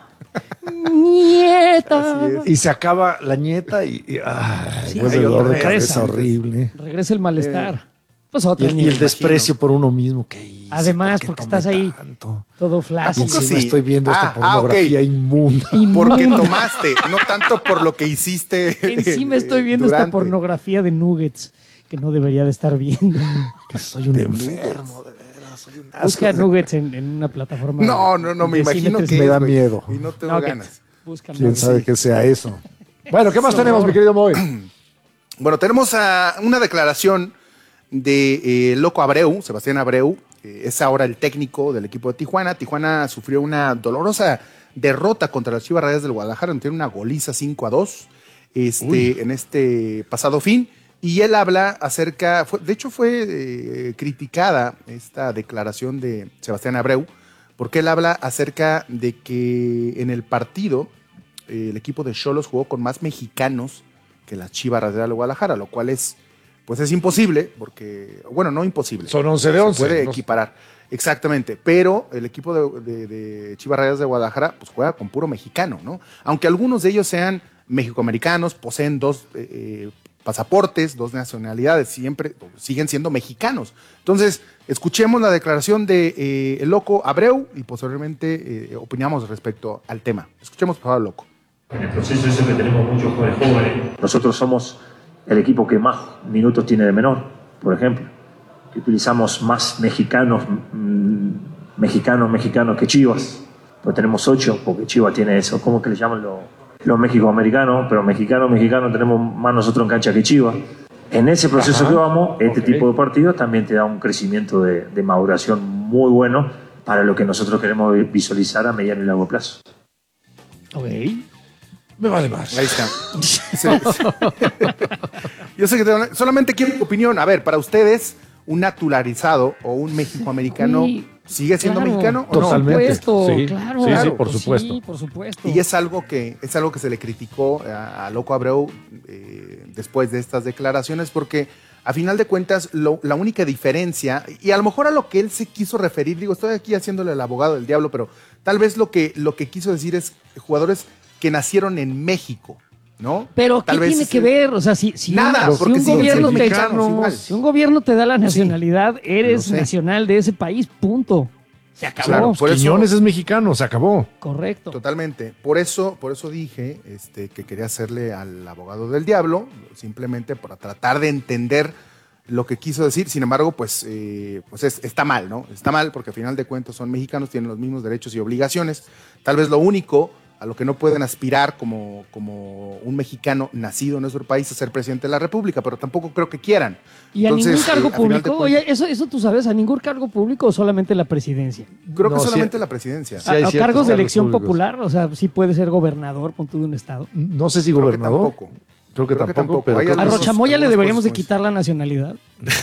Nieta. Y se acaba la nieta y Sí, vuelve hay el dolor otra de vez. cabeza horrible. Regresa el malestar. Pues otra Y el nieta. desprecio por uno mismo. ¿Qué hice? Además, ¿Por qué porque tomé estás ahí tanto? todo ¿A Y flácido. poco encima sí? estoy viendo esta pornografía ok. inmunda. Porque tomaste, no tanto por lo que hiciste. Encima estoy viendo esta durante. pornografía de nuggets que no debería de estar viendo. Que soy un enfermo, de veras. Soy un asco. Busca nuggets en una plataforma. No, me de imagino cine que me da güey, miedo. Y no tengo No, que ganas. busca ¿Quién nuggets. sabe que sea eso? Bueno, ¿qué más tenemos, mi querido Moy? Bueno, tenemos una declaración de Loco Abreu, Sebastián Abreu, es ahora el técnico del equipo de Tijuana. Tijuana sufrió una dolorosa derrota contra las Chivas Rayadas del Guadalajara, tiene una goliza 5-2 en este pasado fin. Y él habla acerca, de hecho fue criticada esta declaración de Sebastián Abreu, porque él habla acerca de que en el partido el equipo de Xolos jugó con más mexicanos que las Chivas Rayadas del Guadalajara, lo cual es imposible, porque, bueno, no imposible. Son 11 de 11. Se puede ¿no? equiparar, exactamente, pero el equipo de Chivas Rayadas de Guadalajara pues juega con puro mexicano, ¿no? Aunque algunos de ellos sean mexicoamericanos, poseen dos pasaportes, dos nacionalidades, siempre siguen siendo mexicanos. Entonces, escuchemos la declaración de el Loco Abreu y posteriormente opinamos respecto al tema. Escuchemos por favor al Loco. En el proceso es que tenemos muchos jugadores jóvenes. Nosotros somos el equipo que más minutos tiene de menor, por ejemplo. Que utilizamos más mexicanos que Chivas. Pues tenemos 8, porque Chivas tiene eso. ¿Cómo que le llaman los mexicoamericanos? Pero mexicanos tenemos más nosotros en cancha que Chivas. En ese proceso que vamos, tipo de partidos también te da un crecimiento de maduración muy bueno para lo que nosotros queremos visualizar a mediano y largo plazo. Ok. Me vale más. Ahí está. Yo sé que solamente quiero tu opinión. A ver, para ustedes, un naturalizado o un mexicoamericano Sí, sigue siendo claro. mexicano o no? Totalmente. Por supuesto, Sí. claro. Sí, por Pues supuesto. Sí, por supuesto. Y es algo que se le criticó a Loco Abreu después de estas declaraciones, porque a final de cuentas la única diferencia, y a lo mejor a lo que él se quiso referir, digo, estoy aquí haciéndole el abogado del diablo, pero tal vez lo que quiso decir es jugadores que nacieron en México, ¿no? Pero Tal ¿qué vez tiene es que ver? O sea, si Nada, porque un siguen gobierno siendo te mexicanos igual. si un gobierno te da la nacionalidad, eres Lo sé. nacional de ese país, punto. Se acabó. Claro, por eso- Quiñones es mexicano, se acabó. Correcto. Totalmente. Por eso dije que quería hacerle al abogado del diablo, simplemente para tratar de entender lo que quiso decir. Sin embargo, está mal, ¿no? Está mal porque al final de cuentas son mexicanos, tienen los mismos derechos y obligaciones. Tal vez lo único a lo que no pueden aspirar como un mexicano nacido en nuestro país es ser presidente de la República, pero tampoco creo que quieran. Y a ningún cargo a final de público, cuentas, oye, eso tú sabes, a ningún cargo público o solamente la presidencia. creo que No, solamente sí. la presidencia. Sí, hay a ciertos cargos de cargos elección públicos. popular, o sea, sí puede ser gobernador, punto de un estado. No sé si Creo que gobernador. tampoco. Creo que Creo que tampoco, tampoco. pero Hay creo que A algunos- Rochamoya le algunos deberíamos de puestos. quitar la nacionalidad.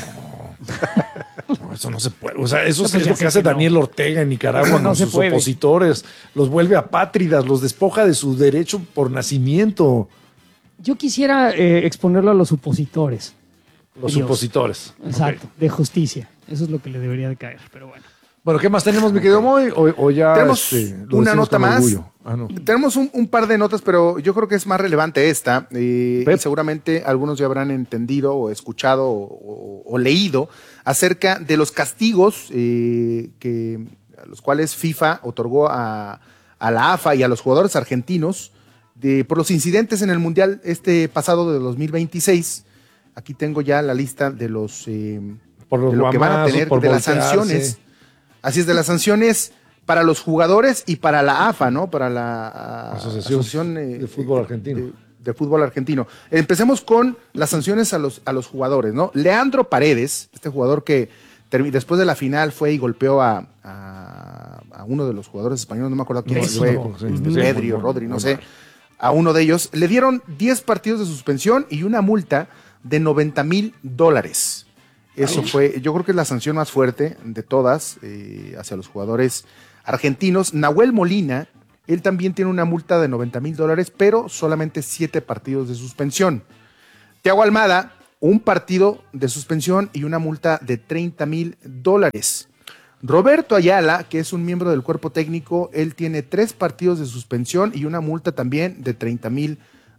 no, eso no se puede. O sea, eso No, es pues lo ya que sé hace que no. Daniel Ortega en Nicaragua No con se sus puede. opositores. Los vuelve apátridas, los despoja de su derecho por nacimiento. Yo quisiera exponerlo a los opositores. Los Dios. supositores. Exacto, de justicia. Eso es lo que le debería de caer, pero bueno. Bueno, ¿qué más tenemos, mi querido Moy? O ya Tenemos lo una decimos nota con más. orgullo? Ah, no. Tenemos un par de notas, pero yo creo que es más relevante esta. Y seguramente algunos ya habrán entendido o escuchado o leído acerca de los castigos a los cuales FIFA otorgó a la AFA y a los jugadores argentinos por los incidentes en el Mundial pasado de 2026. Aquí tengo ya la lista de los Por los de lo que van a guamazos, tener, por de las voltearse. sanciones. Así es, de las sanciones para los jugadores y para la AFA, ¿no? Para la Asociación de Fútbol Argentino. De fútbol argentino. Empecemos con las sanciones a los jugadores, ¿no? Leandro Paredes, este jugador que después de la final fue y golpeó a uno de los jugadores españoles, no me acuerdo quién fue, Pedri o Rodri, no sé, a uno de ellos, le dieron 10 partidos de suspensión y una multa de $90,000. Eso fue, yo creo que es la sanción más fuerte de todas hacia los jugadores argentinos. Nahuel Molina, él también tiene una multa de $90,000, pero solamente 7 partidos de suspensión. Thiago Almada, un partido de suspensión y una multa de $30,000. Roberto Ayala, que es un miembro del cuerpo técnico, él tiene 3 partidos de suspensión y una multa también de $30,000.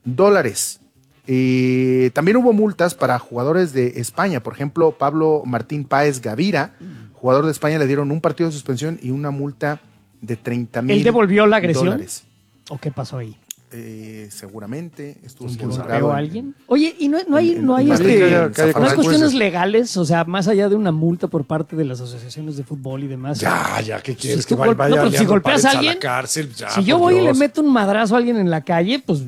También hubo multas para jugadores de España. Por ejemplo, Pablo Martín Páez Gavira, jugador de España, le dieron un partido de suspensión y una multa de $30,000. ¿Él devolvió la agresión? ¿O qué pasó ahí? Seguramente estuvo involucrado. ¿A alguien? Oye, ¿y no hay cuestiones legales? O sea, más allá de una multa por parte de las asociaciones de fútbol y demás. Ya, ¿qué quieres? Si que vaya si golpeas a alguien, la cárcel, ya, si yo voy y le meto un madrazo a alguien en la calle, pues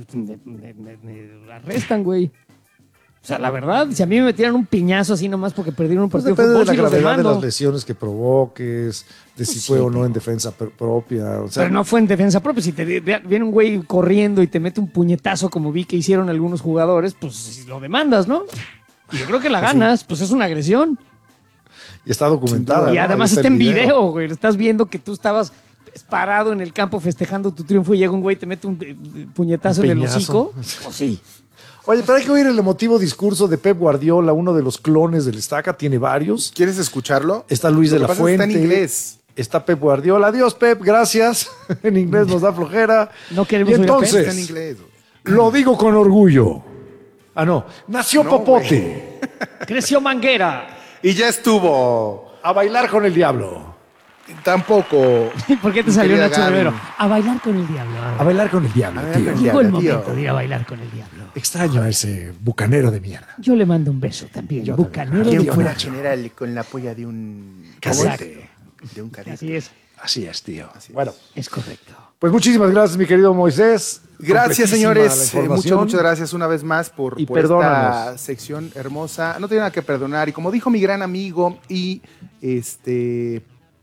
me arrestan, güey. O sea, la verdad, si a mí me metieran un piñazo así nomás porque perdieron un partido de fútbol, depende de la gravedad de demando. las lesiones que provoques, de si fue o no en defensa propia. O sea, pero no fue en defensa propia. Si te viene un güey corriendo y te mete un puñetazo como vi que hicieron algunos jugadores, pues lo demandas, ¿no? Y yo creo que la ganas, pues es una agresión. Y está documentada. Y ¿no? además está en video, güey. Estás viendo que tú estabas parado en el campo festejando tu triunfo y llega un güey y te mete un puñetazo en el hocico. Pues sí. Oye, pero hay que oír el emotivo discurso de Pep Guardiola, uno de los clones del Estaca, tiene varios. ¿Quieres escucharlo? Está Luis de la Fuente. Está en inglés. Está Pep Guardiola. Adiós, Pep, gracias. En inglés nos da flojera. No queremos y entonces, está en inglés. Lo digo con orgullo. Nació Popote. Creció Manguera. Y ya estuvo. A bailar con el diablo. Tampoco. ¿Por qué te salió Nacho Rivero? A bailar con el diablo. A bailar con el diablo, tío. Llegó el momento de ir a bailar con el diablo. Extraño a ese bucanero de mierda. Yo le mando un beso también. Yo bucanero ¿Quién de fuera Nacho. general con la polla de un cadete? De un cadete. Así es. Así es, tío. Bueno. Es correcto. Pues muchísimas gracias, mi querido Moisés. Gracias, señores. La Muchas gracias una vez más por esta sección hermosa. No tiene nada que perdonar. Y como dijo mi gran amigo y este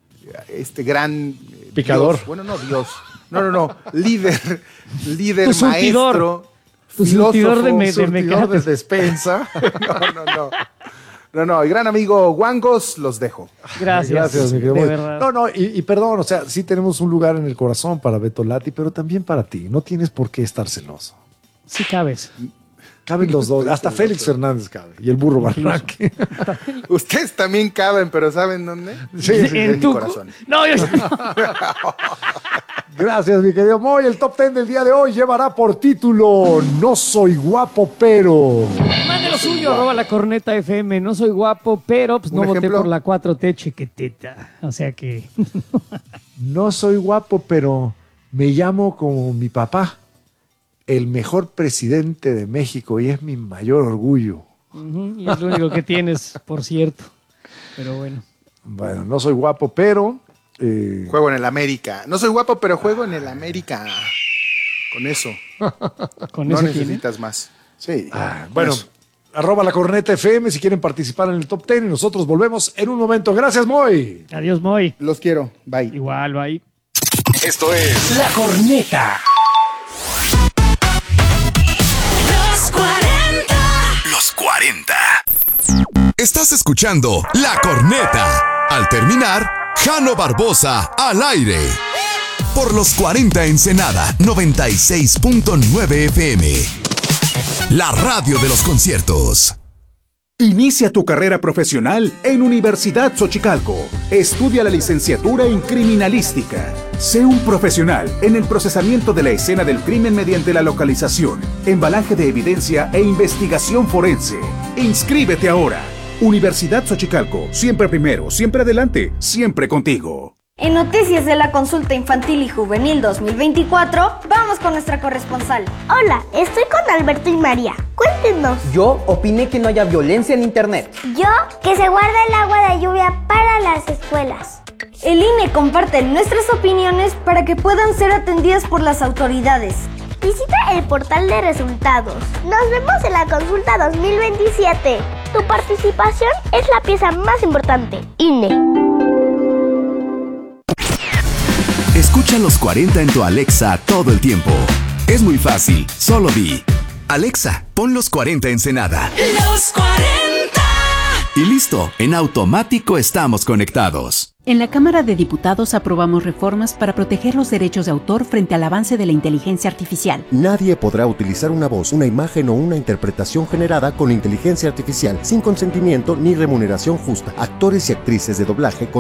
gran picador. Dios, bueno, no Dios. No. Líder tu maestro. Tu surtidor de de despensa. No. El gran amigo Wangos, los dejo. Gracias, mi querido de Moy. verdad. No, y perdón, o sea, sí tenemos un lugar en el corazón para Beto Lati, pero también para ti. No tienes por qué estar celoso. Sí cabes. Caben los dos, hasta Félix Fernández cabe, y el burro Barranque. Ustedes también caben, pero ¿saben dónde? Sí, en tu corazón. No, yo Gracias, mi querido Moy. El top 10 del día de hoy llevará por título No soy guapo, pero... Mande lo suyo, arroba la corneta FM. No soy guapo, pero pues no voté por la 4T chiquitita. O sea que... No soy guapo, pero me llamo como mi papá. El mejor presidente de México y es mi mayor orgullo. Y es lo único que tienes, por cierto. Pero bueno. Bueno, no soy guapo, pero... Juego en el América. No soy guapo, pero juego en el América. Con eso. ¿Con no eso necesitas más. Sí. Bueno, arroba la corneta FM si quieren participar en el top 10 y nosotros volvemos en un momento. Gracias, Moy. Adiós, Moy. Los quiero. Bye. Igual, bye. Esto es La Corneta. Los 40. Estás escuchando La Corneta. Al terminar, Jano Barbosa al aire. Por los 40 Ensenada 96.9 FM. La radio de los conciertos. Inicia tu carrera profesional en Universidad Xochicalco. Estudia la licenciatura en Criminalística. Sé un profesional en el procesamiento de la escena del crimen mediante la localización, embalaje de evidencia e investigación forense. Inscríbete ahora. Universidad Xochicalco. Siempre primero, siempre adelante, siempre contigo. En Noticias de la Consulta Infantil y Juvenil 2024, vamos con nuestra corresponsal. Hola, estoy con Alberto y María. Cuéntenos. Yo opiné que no haya violencia en internet. Yo, que se guarda el agua de lluvia para las escuelas. El INE comparte nuestras opiniones para que puedan ser atendidas por las autoridades. Visita el portal de resultados. Nos vemos en la consulta 2027. Tu participación es la pieza más importante. INE. Escucha los 40 en tu Alexa todo el tiempo. Es muy fácil, solo di: Alexa, pon los 40 Ensenada. Los 40. Y listo, en automático estamos conectados. En la Cámara de Diputados aprobamos reformas para proteger los derechos de autor frente al avance de la inteligencia artificial. Nadie podrá utilizar una voz, una imagen o una interpretación generada con inteligencia artificial sin consentimiento ni remuneración justa. Actores y actrices de doblaje